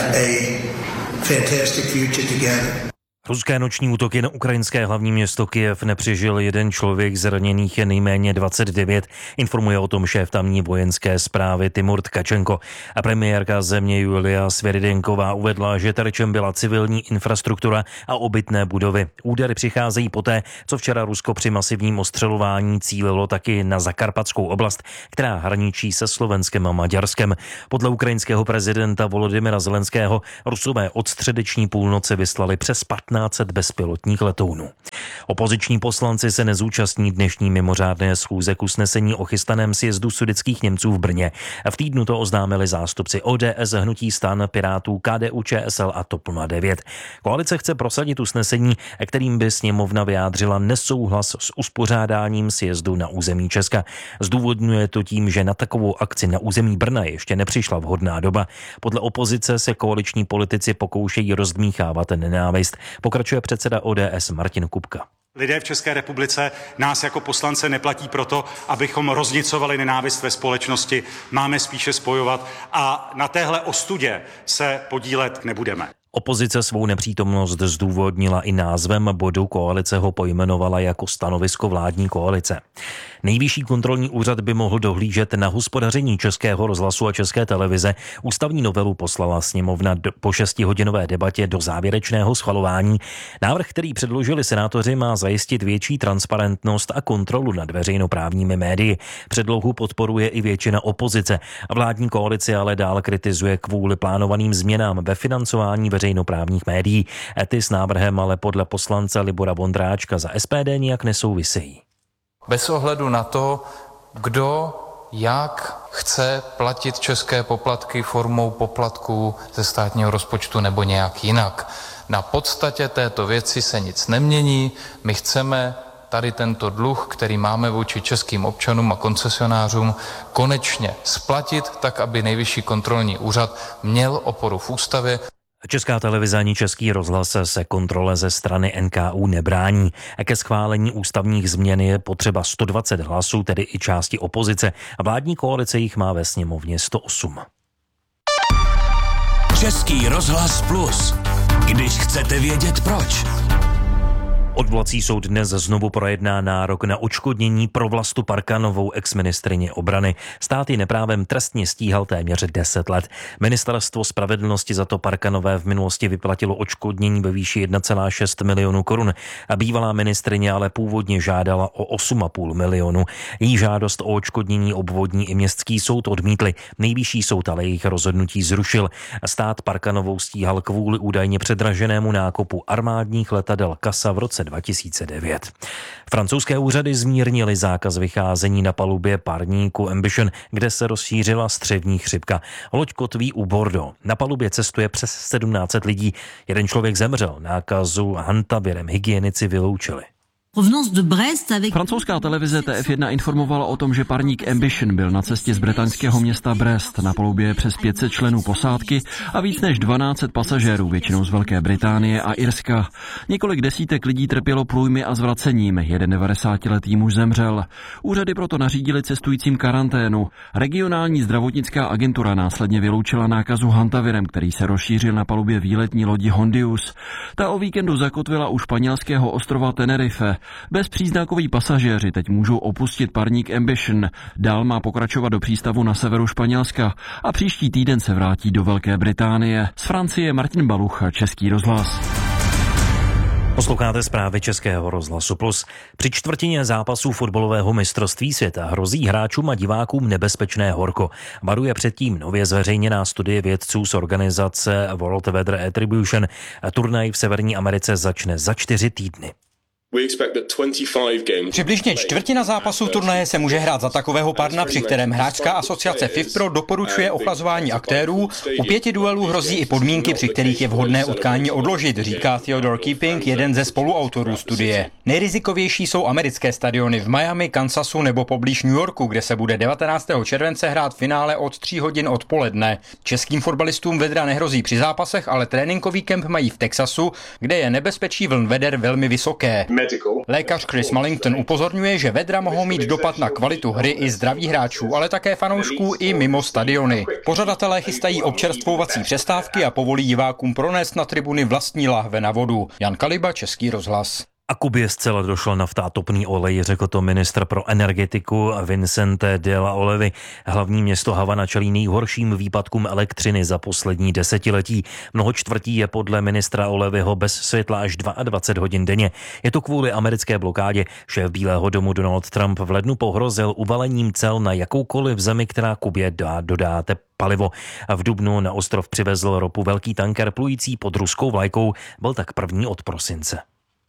Ruské noční útoky na ukrajinské hlavní město Kyjev nepřežil jeden člověk, zraněných je nejméně 29. Informuje o tom šéf tamní vojenské správy Timur Tkačenko. A premiérka země Julia Sviridenková uvedla, že terčem byla civilní infrastruktura a obytné budovy. Údery přicházejí poté, co včera Rusko při masivním ostřelování cílilo taky na Zakarpatskou oblast, která hraničí se Slovenskem a Maďarskem. Podle ukrajinského prezidenta Volodymyra Zelenského Rusové od středeční půlnoci vyslali přes 1500 bezpilotních letounů. Opoziční poslanci se nezúčastní dnešní mimořádné schůze k usnesení o chystaném sjezdu sudetských Němců v Brně. V týdnu to oznámili zástupci ODS, Hnutí STAN, Pirátů, KDU, ČSL a TOP 09. Koalice chce prosadit usnesení, kterým by sněmovna vyjádřila nesouhlas s uspořádáním sjezdu na území Česka. Zdůvodňuje to tím, že na takovou akci na území Brna ještě nepřišla vhodná doba. Podle opozice se koaliční politici pokoušejí rozdmíchávat nenávist. Pokračuje předseda ODS Martin Kupka. Lidé v České republice nás jako poslance neplatí proto, abychom roznicovali nenávist ve společnosti. Máme spíše spojovat a na téhle ostudě se podílet nebudeme. Opozice svou nepřítomnost zdůvodnila i názvem bodu, koalice ho pojmenovala jako stanovisko vládní koalice. Nejvyšší kontrolní úřad by mohl dohlížet na hospodaření Českého rozhlasu a České televize. Ústavní novelu poslala sněmovna po 6hodinové debatě do závěrečného schvalování. Návrh, který předložili senátoři, má zajistit větší transparentnost a kontrolu nad veřejnoprávními médii. Předlohu podporuje i většina opozice. Vládní koalice ale dál kritizuje kvůli plánovaným změnám ve financování veřejnoprávních médií. Ty s návrhem ale podle poslance Libora Vondráčka za SPD nijak nesouvisejí. Bez ohledu na to, kdo jak chce platit české poplatky formou poplatků ze státního rozpočtu nebo nějak jinak. Na podstatě této věci se nic nemění. My chceme tady tento dluh, který máme vůči českým občanům a koncesionářům, konečně splatit tak, aby Nejvyšší kontrolní úřad měl oporu v ústavě. Česká televize ani Český rozhlas se kontrole ze strany NKÚ nebrání. Ke schválení ústavních změn je potřeba 120 hlasů, tedy i části opozice. Vládní koalice jich má ve sněmovně 108. Český rozhlas Plus. Když chcete vědět proč. Odvolací soud dnes znovu projedná nárok na odškodnění pro Vlastu Parkanovou, exministryni obrany. Stát ji neprávem trestně stíhal téměř 10 let. Ministerstvo spravedlnosti za to Parkanové v minulosti vyplatilo odškodnění ve výši 1,6 milionu korun. A bývalá ministryně ale původně žádala o 8,5 milionu. Její žádost o odškodnění obvodní i městský soud odmítli. Nejvyšší soud ale jejich rozhodnutí zrušil. Stát Parkanovou stíhal kvůli údajně předraženému nákupu armádních letadel Casa v roce 2009. Francouzské úřady zmírnily zákaz vycházení na palubě parníku Ambition, kde se rozšířila střevní chřipka. Loď kotví u Bordeaux. Na palubě cestuje přes 1700 lidí. Jeden člověk zemřel. Nákazu hantavirem hygienici vyloučili. Francouzská televize TF1 informovala o tom, že parník Ambition byl na cestě z bretaňského města Brest. Na palubě je přes 500 členů posádky a víc než 1200 pasažérů, většinou z Velké Británie a Irska. Několik desítek lidí trpělo průjmy a zvracením. Jeden 90letý muž zemřel. Úřady proto nařídili cestujícím karanténu. Regionální zdravotnická agentura následně vyloučila nákazu hantavirem, který se rozšířil na palubě výletní lodi Hondius. Ta o víkendu zakotvila u španělského ostrova Tenerife. Bezpříznakoví pasažéři teď můžou opustit parník Ambition. Dál má pokračovat do přístavu na severu Španělska a příští týden se vrátí do Velké Británie. Z Francie Martin Baluch, Český rozhlas. Posloucháte zprávy Českého rozhlasu Plus. Při čtvrtině zápasů fotbalového mistrovství světa hrozí hráčům a divákům nebezpečné horko. Varuje předtím nově zveřejněná studie vědců z organizace World Weather Attribution. Turnaj v Severní Americe začne za 4 týdny. Přibližně čtvrtina zápasů turnaje se může hrát za takového partna, při kterém hráčská asociace FIFPro doporučuje ochlazování aktérů. U 5 duelů hrozí i podmínky, při kterých je vhodné utkání odložit, říká Theodore Keeping, jeden ze spoluautorů studie. Nejrizikovější jsou americké stadiony v Miami, Kansasu nebo poblíž New Yorku, kde se bude 19. července hrát finále od 3 hodin odpoledne. Českým fotbalistům vedra nehrozí při zápasech, ale tréninkový kemp mají v Texasu, kde je nebezpečí vln veder velmi vysoké. Lékař Chris Mullington upozorňuje, že vedra mohou mít dopad na kvalitu hry i zdraví hráčů, ale také fanoušků i mimo stadiony. Pořadatelé chystají občerstvovací přestávky a povolí divákům pronést na tribuny vlastní lahve na vodu. Jan Kaliba, Český rozhlas. A Kubě zcela došel nafta a topný olej, řekl to ministr pro energetiku Vicente de la Olevy. Hlavní město Havana čelí nejhorším výpadkům elektřiny za poslední desetiletí. Mnoho čtvrtí je podle ministra Olevyho bez světla až 22 hodin denně. Je to kvůli americké blokádě. Šéf Bílého domu Donald Trump v lednu pohrozil uvalením cel na jakoukoliv zemi, která Kubě dodá palivo. V dubnu na ostrov přivezl ropu velký tanker plující pod ruskou vlajkou. Byl tak první od prosince.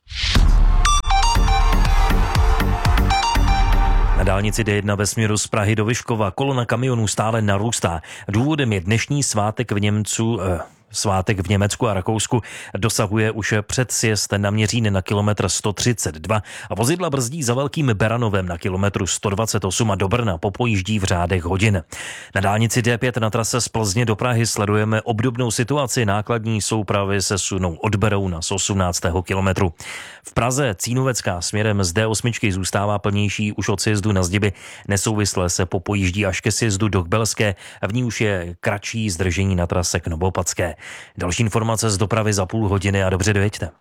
Na dálnici D1 ve směru z Prahy do Vyškova kolona kamionů stále narůstá. Důvodem je dnešní svátek v Německu a Rakousku dosahuje už před sjezd na Měřín na kilometr 132 a vozidla brzdí za Velkým Beranovem na kilometru 128 a do Brna popojíždí v řádech hodin. Na dálnici D5 na trase z Plzně do Prahy sledujeme obdobnou situaci. Nákladní soupravy se sunou od Berouna z 18. kilometru. V Praze Cínovecká směrem z D8 zůstává plnější už od sjezdu na Zdiby. Nesouvisle se popojíždí až ke sjezdu do Kbelské. V ní už je kratší zdržení na trase k Novopatské. Další informace z dopravy za půl hodiny a dobře dojeďte.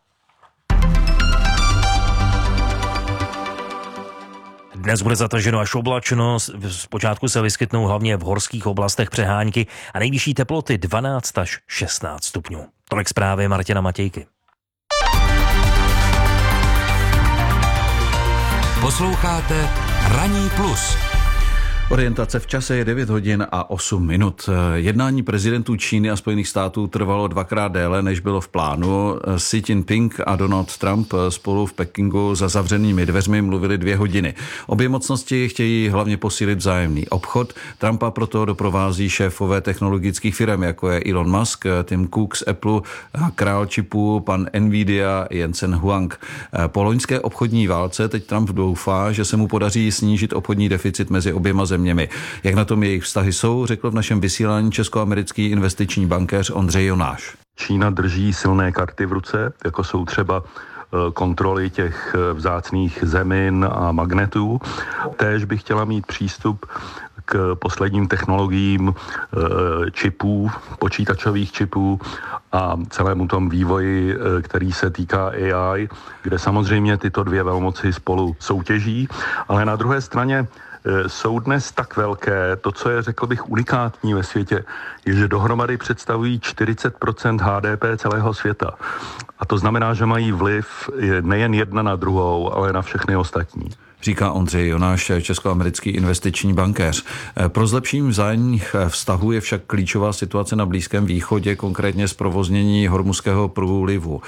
Dnes bude zataženo až oblačno, zpočátku se vyskytnou hlavně v horských oblastech přehánky a nejvyšší teploty 12 až 16 stupňů. Tolik zprávy Martina Matějky. Posloucháte Ranní plus. Orientace v čase je 9 hodin a 8 minut. Jednání prezidentů Číny a Spojených států trvalo 2krát déle, než bylo v plánu. Xi Jinping a Donald Trump spolu v Pekingu za zavřenými dveřmi mluvili 2 hodiny. Obě mocnosti chtějí hlavně posílit vzájemný obchod. Trumpa proto doprovází šéfové technologických firm, jako je Elon Musk, Tim Cook z Apple, král čipů, pan Nvidia, Jensen Huang. Po loňské obchodní válce teď Trump doufá, že se mu podaří snížit obchodní deficit mezi oběma zeměmi. Jak na tom jejich vztahy jsou, řekl v našem vysílání česko-americký investiční bankéř Ondřej Jonáš. Čína drží silné karty v ruce, jako jsou třeba kontroly těch vzácných zemin a magnetů. Též by chtěla mít přístup k posledním technologiím čipů, počítačových čipů a celému tom vývoji, který se týká AI, kde samozřejmě tyto 2 velmoci spolu soutěží, ale na druhé straně jsou dnes tak velké, to, co je, řekl bych, unikátní ve světě, je, že dohromady představují 40% HDP celého světa. A to znamená, že mají vliv nejen jedna na druhou, ale na všechny ostatní. Říká Ondřej Jonáš, česko-americký investiční bankéř. Pro zlepšení vzájemných vztahů je však klíčová situace na Blízkém východě, konkrétně zprovoznění Hormuzského průlivu.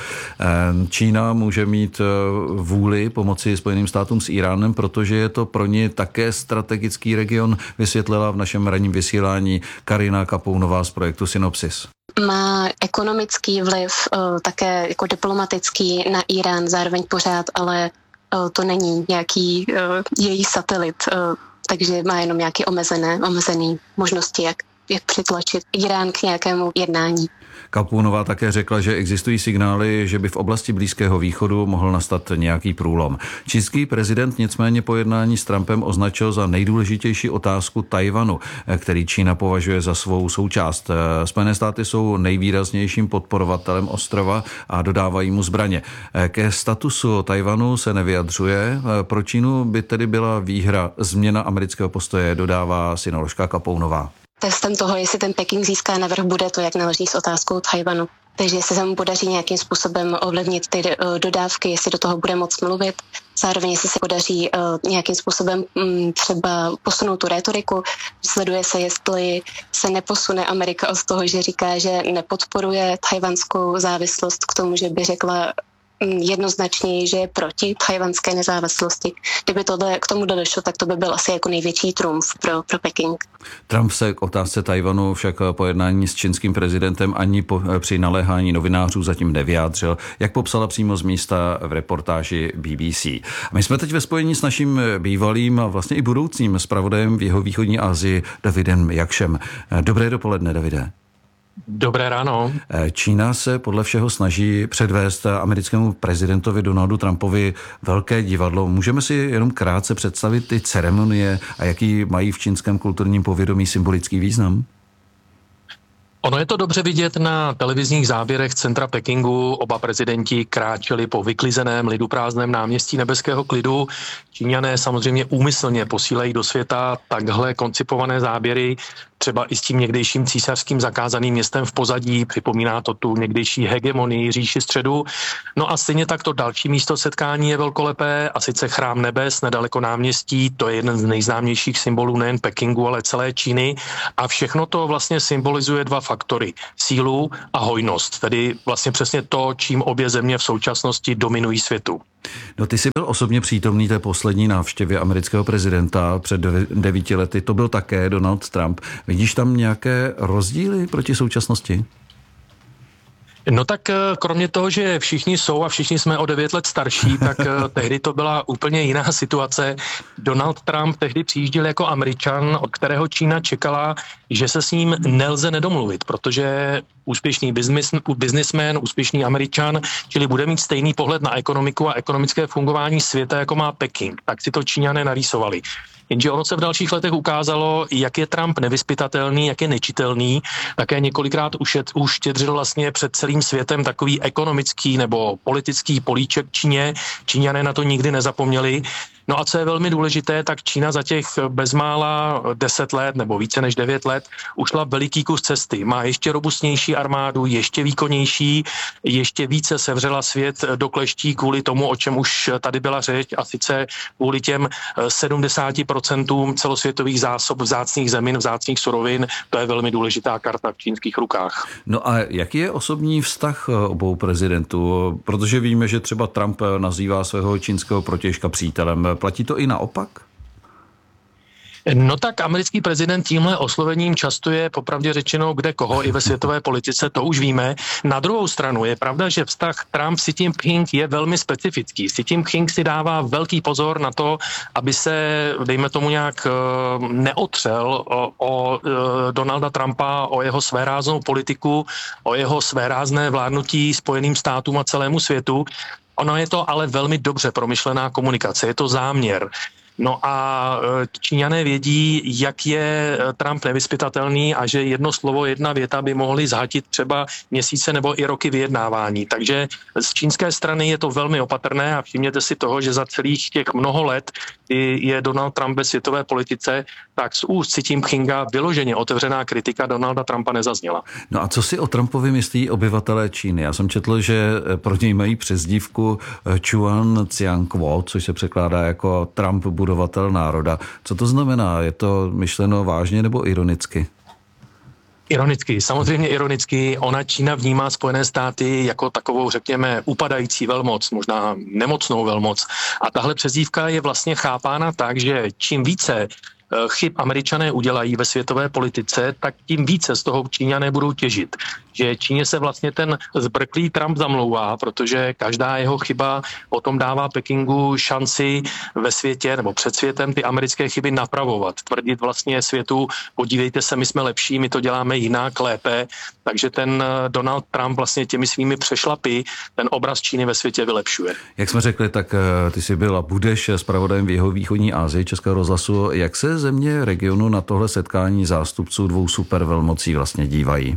Čína může mít vůli pomoci Spojeným státům s Iránem, protože je to pro ně také strategický region, vysvětlila v našem ranním vysílání Karina Kapounová z projektu Synopsis. Má ekonomický vliv, také jako diplomatický na Irán, zároveň pořád, ale to není nějaký její satelit, takže má jenom nějaké omezené možnosti, jak přitlačit Irán k nějakému jednání. Kapounová také řekla, že existují signály, že by v oblasti Blízkého východu mohl nastat nějaký průlom. Čínský prezident nicméně po jednání s Trumpem označil za nejdůležitější otázku Tajvanu, který Čína považuje za svou součást. Spojené státy jsou nejvýraznějším podporovatelem ostrova a dodávají mu zbraně. Ke statusu Tajvanu se nevyjadřuje. Pro Čínu by tedy byla výhra změna amerického postoje, dodává synoložka Kapounová. Testem toho, jestli ten Peking získá navrch, bude to, jak naloží s otázkou Tajvanu. Takže jestli se mu podaří nějakým způsobem ovlivnit ty dodávky, jestli do toho bude moc mluvit, zároveň jestli se podaří nějakým způsobem třeba posunout tu rétoriku. Sleduje se, jestli se neposune Amerika od toho, že říká, že nepodporuje tajvanskou závislost k tomu, že by řekla, jednoznačně, že je proti tchajwanské nezávislosti. Kdyby k tomu došlo, tak to by byl asi jako největší trumf pro Peking. Trump se k otázce Tajvanu však po jednání s čínským prezidentem ani při naléhání novinářů zatím nevyjádřil, jak popsala přímo z místa v reportáži BBC. My jsme teď ve spojení s naším bývalým a vlastně i budoucím zpravodajem v jihovýchodní Asii Davidem Jakšem. Dobré dopoledne, Davide. Dobré ráno. Čína se podle všeho snaží předvést americkému prezidentovi Donaldu Trumpovi velké divadlo. Můžeme si jenom krátce představit ty ceremonie a jaký mají v čínském kulturním povědomí symbolický význam? Ono je to dobře vidět na televizních záběrech centra Pekingu. Oba prezidenti kráčeli po vyklizeném liduprázdném náměstí nebeského klidu. Číňané samozřejmě úmyslně posílají do světa takhle koncipované záběry, třeba i s tím někdejším císařským zakázaným městem v pozadí. Připomíná to tu někdejší hegemonii říši středu. No a stejně tak to další místo setkání je velkolepé, a sice Chrám nebes nedaleko náměstí. To je jeden z nejznámějších symbolů nejen Pekingu, ale celé Číny. A všechno to vlastně symbolizuje dva faktory. Sílu a hojnost. Tedy vlastně přesně to, čím obě země v současnosti dominují světu. No, ty jsi byl osobně přítomný té poslední návštěvě amerického prezidenta před 9 lety. To byl také Donald Trump. Vidíš tam nějaké rozdíly proti současnosti? No tak kromě toho, že všichni jsou a všichni jsme o 9 let starší, tak tehdy to byla úplně jiná situace. Donald Trump tehdy přijížděl jako Američan, od kterého Čína čekala, že se s ním nelze nedomluvit, protože úspěšný biznismen, úspěšný Američan, čili bude mít stejný pohled na ekonomiku a ekonomické fungování světa, jako má Peking. Tak si to Číňané narýsovali. Jenže ono se v dalších letech ukázalo, jak je Trump nevyzpytatelný, jak je nečitelný. Také několikrát uštědřil vlastně před celým světem takový ekonomický nebo politický políček Číně. Číňané na to nikdy nezapomněli. No a co je velmi důležité, tak Čína za těch bezmála 10 let nebo více než 9 let ušla veliký kus cesty. Má ještě robustnější armádu, ještě výkonnější, ještě více sevřela svět do kleští kvůli tomu, o čem už tady byla řeč, a sice kvůli těm 70% celosvětových zásob vzácných zemin, vzácných surovin. To je velmi důležitá karta v čínských rukách. No a jaký je osobní vztah obou prezidentů? Protože víme, že třeba Trump nazývá svého čínského protějška přítelem. Platí to i naopak? No tak americký prezident tímhle oslovením častuje popravdě řečeno kde koho i ve světové politice, to už víme. Na druhou stranu je pravda, že vztah Trump-Xi Jinping je velmi specifický. Xi Jinping si dává velký pozor na to, aby se, dejme tomu nějak, neotřel o Donalda Trumpa, o jeho svéráznou politiku, o jeho svérázné vládnutí Spojeným státům a celému světu. Ono je to ale velmi dobře promyšlená komunikace, je to záměr. No a Číňané vědí, jak je Trump nevyzpytatelný a že jedno slovo, jedna věta by mohly zhatit třeba měsíce nebo i roky vyjednávání. Takže z čínské strany je to velmi opatrné a všimněte si toho, že za celých těch mnoho let, kdy je Donald Trump ve světové politice, tak z úst Xi Jinpinga vyloženě otevřená kritika Donalda Trumpa nezazněla. No a co si o Trumpovi myslí obyvatelé Číny? Já jsem četl, že pro něj mají přezdívku Chuan Ciangkuo, což se překládá jako Trump budovatel národa. Co to znamená? Je to myšleno vážně nebo ironicky? Ironicky, samozřejmě ironicky. Čína vnímá Spojené státy jako takovou, řekněme, upadající velmoc, možná nemocnou velmoc. A tahle přezdívka je vlastně chápána tak, že čím více chyb Američané udělají ve světové politice, tak tím více z toho Číňané budou těžit. Že Číně se vlastně ten zbrklý Trump zamlouvá, protože každá jeho chyba potom dává Pekingu šanci ve světě nebo před světem ty americké chyby napravovat. Tvrdit vlastně světu, podívejte se, my jsme lepší, my to děláme jinak, lépe. Takže ten Donald Trump vlastně těmi svými přešlapy ten obraz Číny ve světě vylepšuje. Jak jsme řekli, tak ty jsi byl a budeš zpravodajem v jihovýchodní Asii Českého rozhlasu. Jak se země regionu na tohle setkání zástupců dvou supervelmocí vlastně dívají?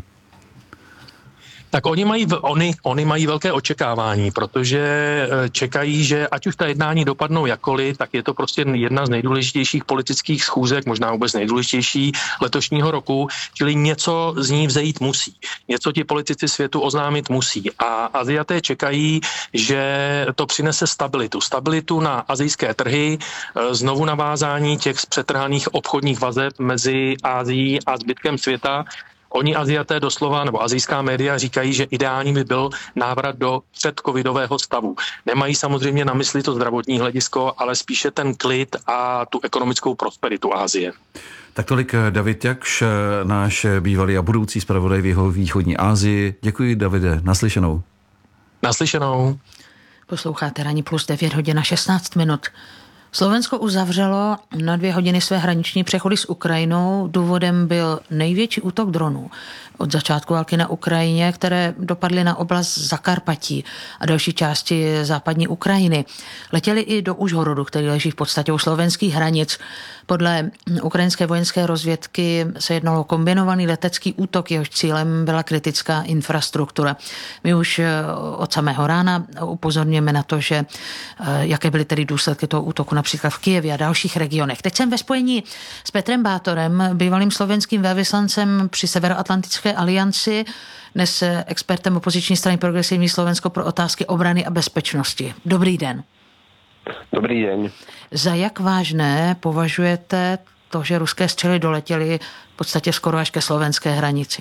Tak oni mají velké očekávání, protože čekají, že ať už ta jednání dopadnou jakkoliv, tak je to prostě jedna z nejdůležitějších politických schůzek, možná vůbec nejdůležitější letošního roku, čili něco z ní vzejít musí. Něco ti politici světu oznámit musí. A Aziaté čekají, že to přinese stabilitu. Stabilitu na asijské trhy, znovu navázání těch přetrhaných obchodních vazeb mezi Asií a zbytkem světa. Oni Aziaté doslova, nebo azijská média říkají, že ideální by byl návrat do předcovidového stavu. Nemají samozřejmě na mysli to zdravotní hledisko, ale spíše ten klid a tu ekonomickou prosperitu Asie. Tak tolik David Jakš, náš bývalý a budoucí zpravodaj v jeho východní Asii. Děkuji, Davide, naslyšenou. Naslyšenou. Posloucháte Ranní plus 9 hodin a 16 minut. Slovensko uzavřelo na 2 hodiny své hraniční přechody s Ukrajinou. Důvodem byl největší útok dronů od začátku války na Ukrajině, které dopadly na oblast Zakarpatí a další části západní Ukrajiny. Letěli i do Užhorodu, který leží v podstatě u slovenských hranic. Podle ukrajinské vojenské rozvědky se jednalo o kombinovaný letecký útok, jehož cílem byla kritická infrastruktura. My už od samého rána upozorňujeme na to, že jaké byly tedy důsledky toho útoku například v Kyjevě a dalších regionech. Teď jsem ve spojení s Petrem Bátorem, bývalým slovenským velvyslancem při Severoatlantické alianci, dnes expertem opoziční strany Progresivní Slovensko pro otázky obrany a bezpečnosti. Dobrý den. Dobrý deň. Za jak vážné považujete to, že ruské střely doletěly v podstatě skoro až ke slovenské hranici?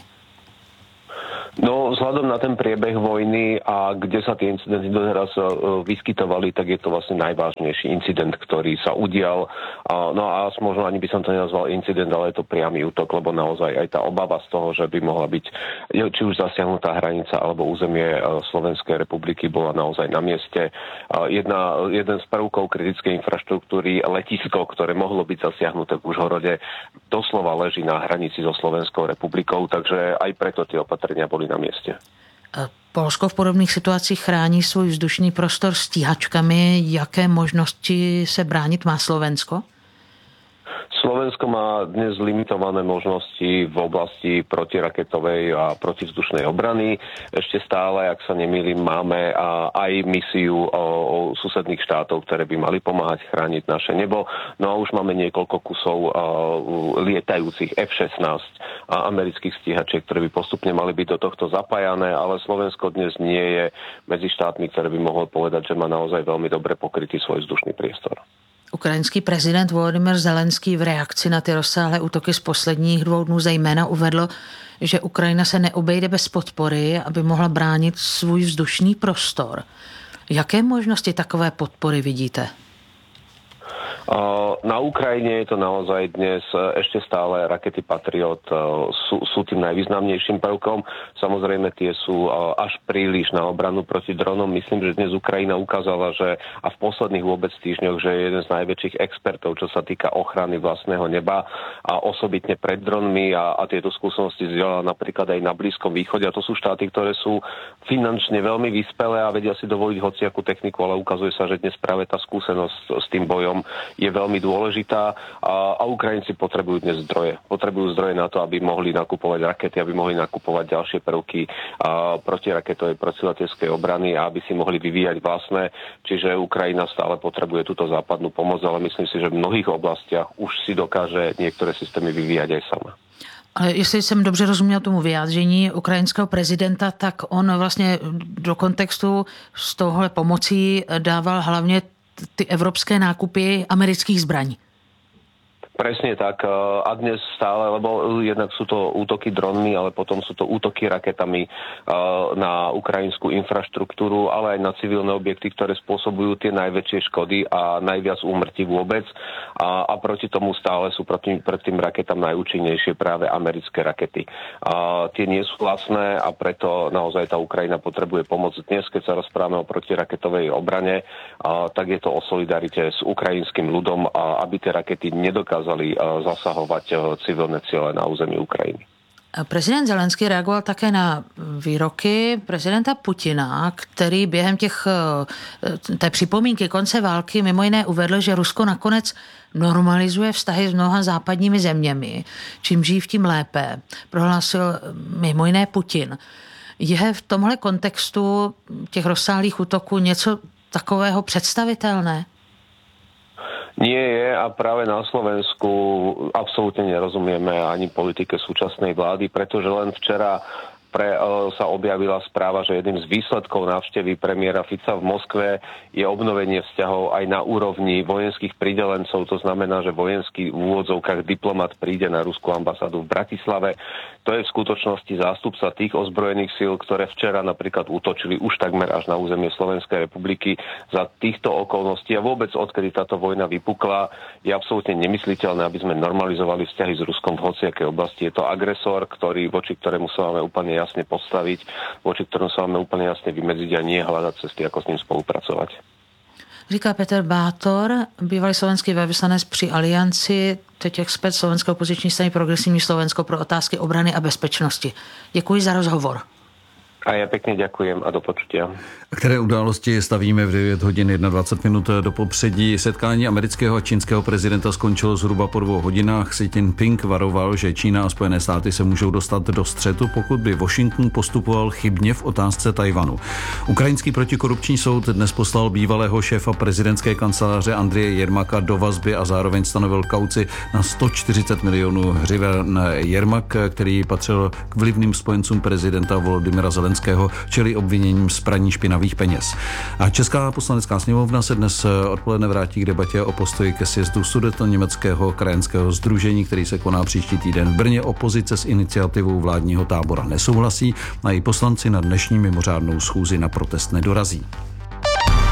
No, vzhľadom na ten priebeh vojny a kde sa tie incidenty doteraz vyskytovali, tak je to vlastne najvážnejší incident, ktorý sa udial. No a možno ani by som to nenazval incident, ale je to priamy útok, lebo naozaj aj tá obava z toho, že by mohla byť či už zasiahnutá hranica alebo územie Slovenskej republiky bola naozaj na mieste. Jeden z prvkov kritickej infraštruktúry, letisko, ktoré mohlo byť zasiahnuté v Užhorode, doslova leží na hranici so Slovenskou republikou, takže aj preto tie opatrenia boli na mieste. Polsko v podobných situacích chrání svůj vzdušný prostor stíhačkami. Jaké možnosti se bránit má Slovensko? Slovensko má dnes limitované možnosti v oblasti protiraketovej a protivzdušnej obrany. Ešte stále, ak sa nemýlim, máme aj misiu o susedných štátov, ktoré by mali pomáhať chrániť naše nebo. No a už máme niekoľko kusov lietajúcich F-16 a amerických stíhačiek, ktoré by postupne mali byť do tohto zapájané, ale Slovensko dnes nie je medzi štátmi, ktoré by mohol povedať, že má naozaj veľmi dobre pokrytý svoj vzdušný priestor. Ukrajinský prezident Volodymyr Zelenský v reakci na ty rozsáhlé útoky z posledních 2 dnů zejména uvedl, že Ukrajina se neobejde bez podpory, aby mohla bránit svůj vzdušný prostor. Jaké možnosti takové podpory vidíte? Na Ukrajine je to naozaj dnes ešte stále rakety Patriot sú tým najvýznamnejším prvkom. Samozrejme tie sú až príliš na obranu proti dronom. Myslím, že dnes Ukrajina ukázala, že a v posledných vôbec týždňoch, že je jeden z najväčších expertov, čo sa týka ochrany vlastného neba a osobitne pred dronmi a tieto skúsenosti zdieľala napríklad aj na Blízkom východe. A to sú štáty, ktoré sú finančne veľmi vyspelé a vedia si dovoliť hociakú techniku, ale ukazuje sa, že dnes práve tá skúsenosť s tým bojom je veľmi dôležitá a Ukrajinci potrebujú dnes zdroje. Potrebujú zdroje na to, aby mohli nakupovať rakety, aby mohli nakupovať ďalšie prvky protiraketovej, protileteckej obrany a aby si mohli vyvíjať vlastné. Čiže Ukrajina stále potrebuje túto západnú pomoc, ale myslím si, že v mnohých oblastiach už si dokáže niektoré systémy vyvíjať aj sama. Ale jestli jsem dobře rozuměl tomu vyjádření ukrajinského prezidenta, tak on vlastně do kontextu s touhle pomocí dával hlavně ty evropské nákupy amerických zbraní. Presne tak. A dnes stále, lebo jednak sú to útoky dronmi, ale potom sú to útoky raketami na ukrajinskú infraštruktúru, ale aj na civilné objekty, ktoré spôsobujú tie najväčšie škody a najviac úmrtí vôbec. A proti tomu stále sú pred tým raketám najúčinnejšie práve americké rakety. Tie nie sú vlastné a preto naozaj tá Ukrajina potrebuje pomoc. Dnes, keď sa rozprávame o protiraketovej obrane, tak je to o solidarite s ukrajinským ľudom, aby tie rakety nedokázali zasahovať civilné ciele na území Ukrajiny. Prezident Zelenský reagoval také na výroky prezidenta Putina, který během té připomínky konce války mimo jiné uvedl, že Rusko nakonec normalizuje vztahy s mnoha západními zeměmi. Čím dřív, tím lépe. Prohlásil mimo jiné Putin. Je v tomhle kontextu těch rozsáhlých útoků něco takového představitelné? Nie je a práve na Slovensku absolútne nerozumieme ani politike súčasnej vlády, pretože len včera sa objavila správa, že jedným z výsledkov návštevy premiéra Fica v Moskve je obnovenie vzťahov aj na úrovni vojenských pridelencov. To znamená, že vojenský v úvodzovkách diplomat príde na ruskú ambasádu v Bratislave. To je v skutočnosti zástupca tých ozbrojených síl, ktoré včera napríklad útočili už takmer až na územie Slovenskej republiky. Za týchto okolností a vôbec odkedy táto vojna vypukla, je absolútne nemysliteľné, aby sme normalizovali vzťahy s Ruskom v hociakej oblasti. Je to agresor, voči ktorému sa máme úplne jasne postaviť, voči ktorému sa máme úplne jasne vymedziť a nie hľadať cesty, ako s ním spolupracovať. Říká Petr Bátor, bývalý slovenský velvyslanec při Alianci, teď expert Slovenské opoziční strany Progresivní Slovensko pro otázky obrany a bezpečnosti. Děkuji za rozhovor. A ja pekne ďakujem a do počutia. Které události stavíme v 9 hodin 21 minut do popředí? Setkání amerického a čínského prezidenta skončilo zhruba po 2 hodinách. Xi Jinping varoval, že Čína a Spojené státy se můžou dostat do střetu, pokud by Washington postupoval chybně v otázce Tajvanu. Ukrajinský protikorupční soud dnes poslal bývalého šéfa prezidentské kanceláře Andreje Jermaka do vazby a zároveň stanovil kauci na 140 milionů hřiven. Jermak, který patřil k vlivným spojencům prezidenta Volodymyra Zelenského, čelí obviněním z praní špinavých peněz. A Česká poslanecká sněmovna se dnes odpoledne vrátí k debatě o postoji ke sjezdu Sudetoněmeckého krajanského sdružení, který se koná příští týden v Brně. Opozice s iniciativou vládního tábora nesouhlasí a i poslanci na dnešní mimořádnou schůzi na protest nedorazí.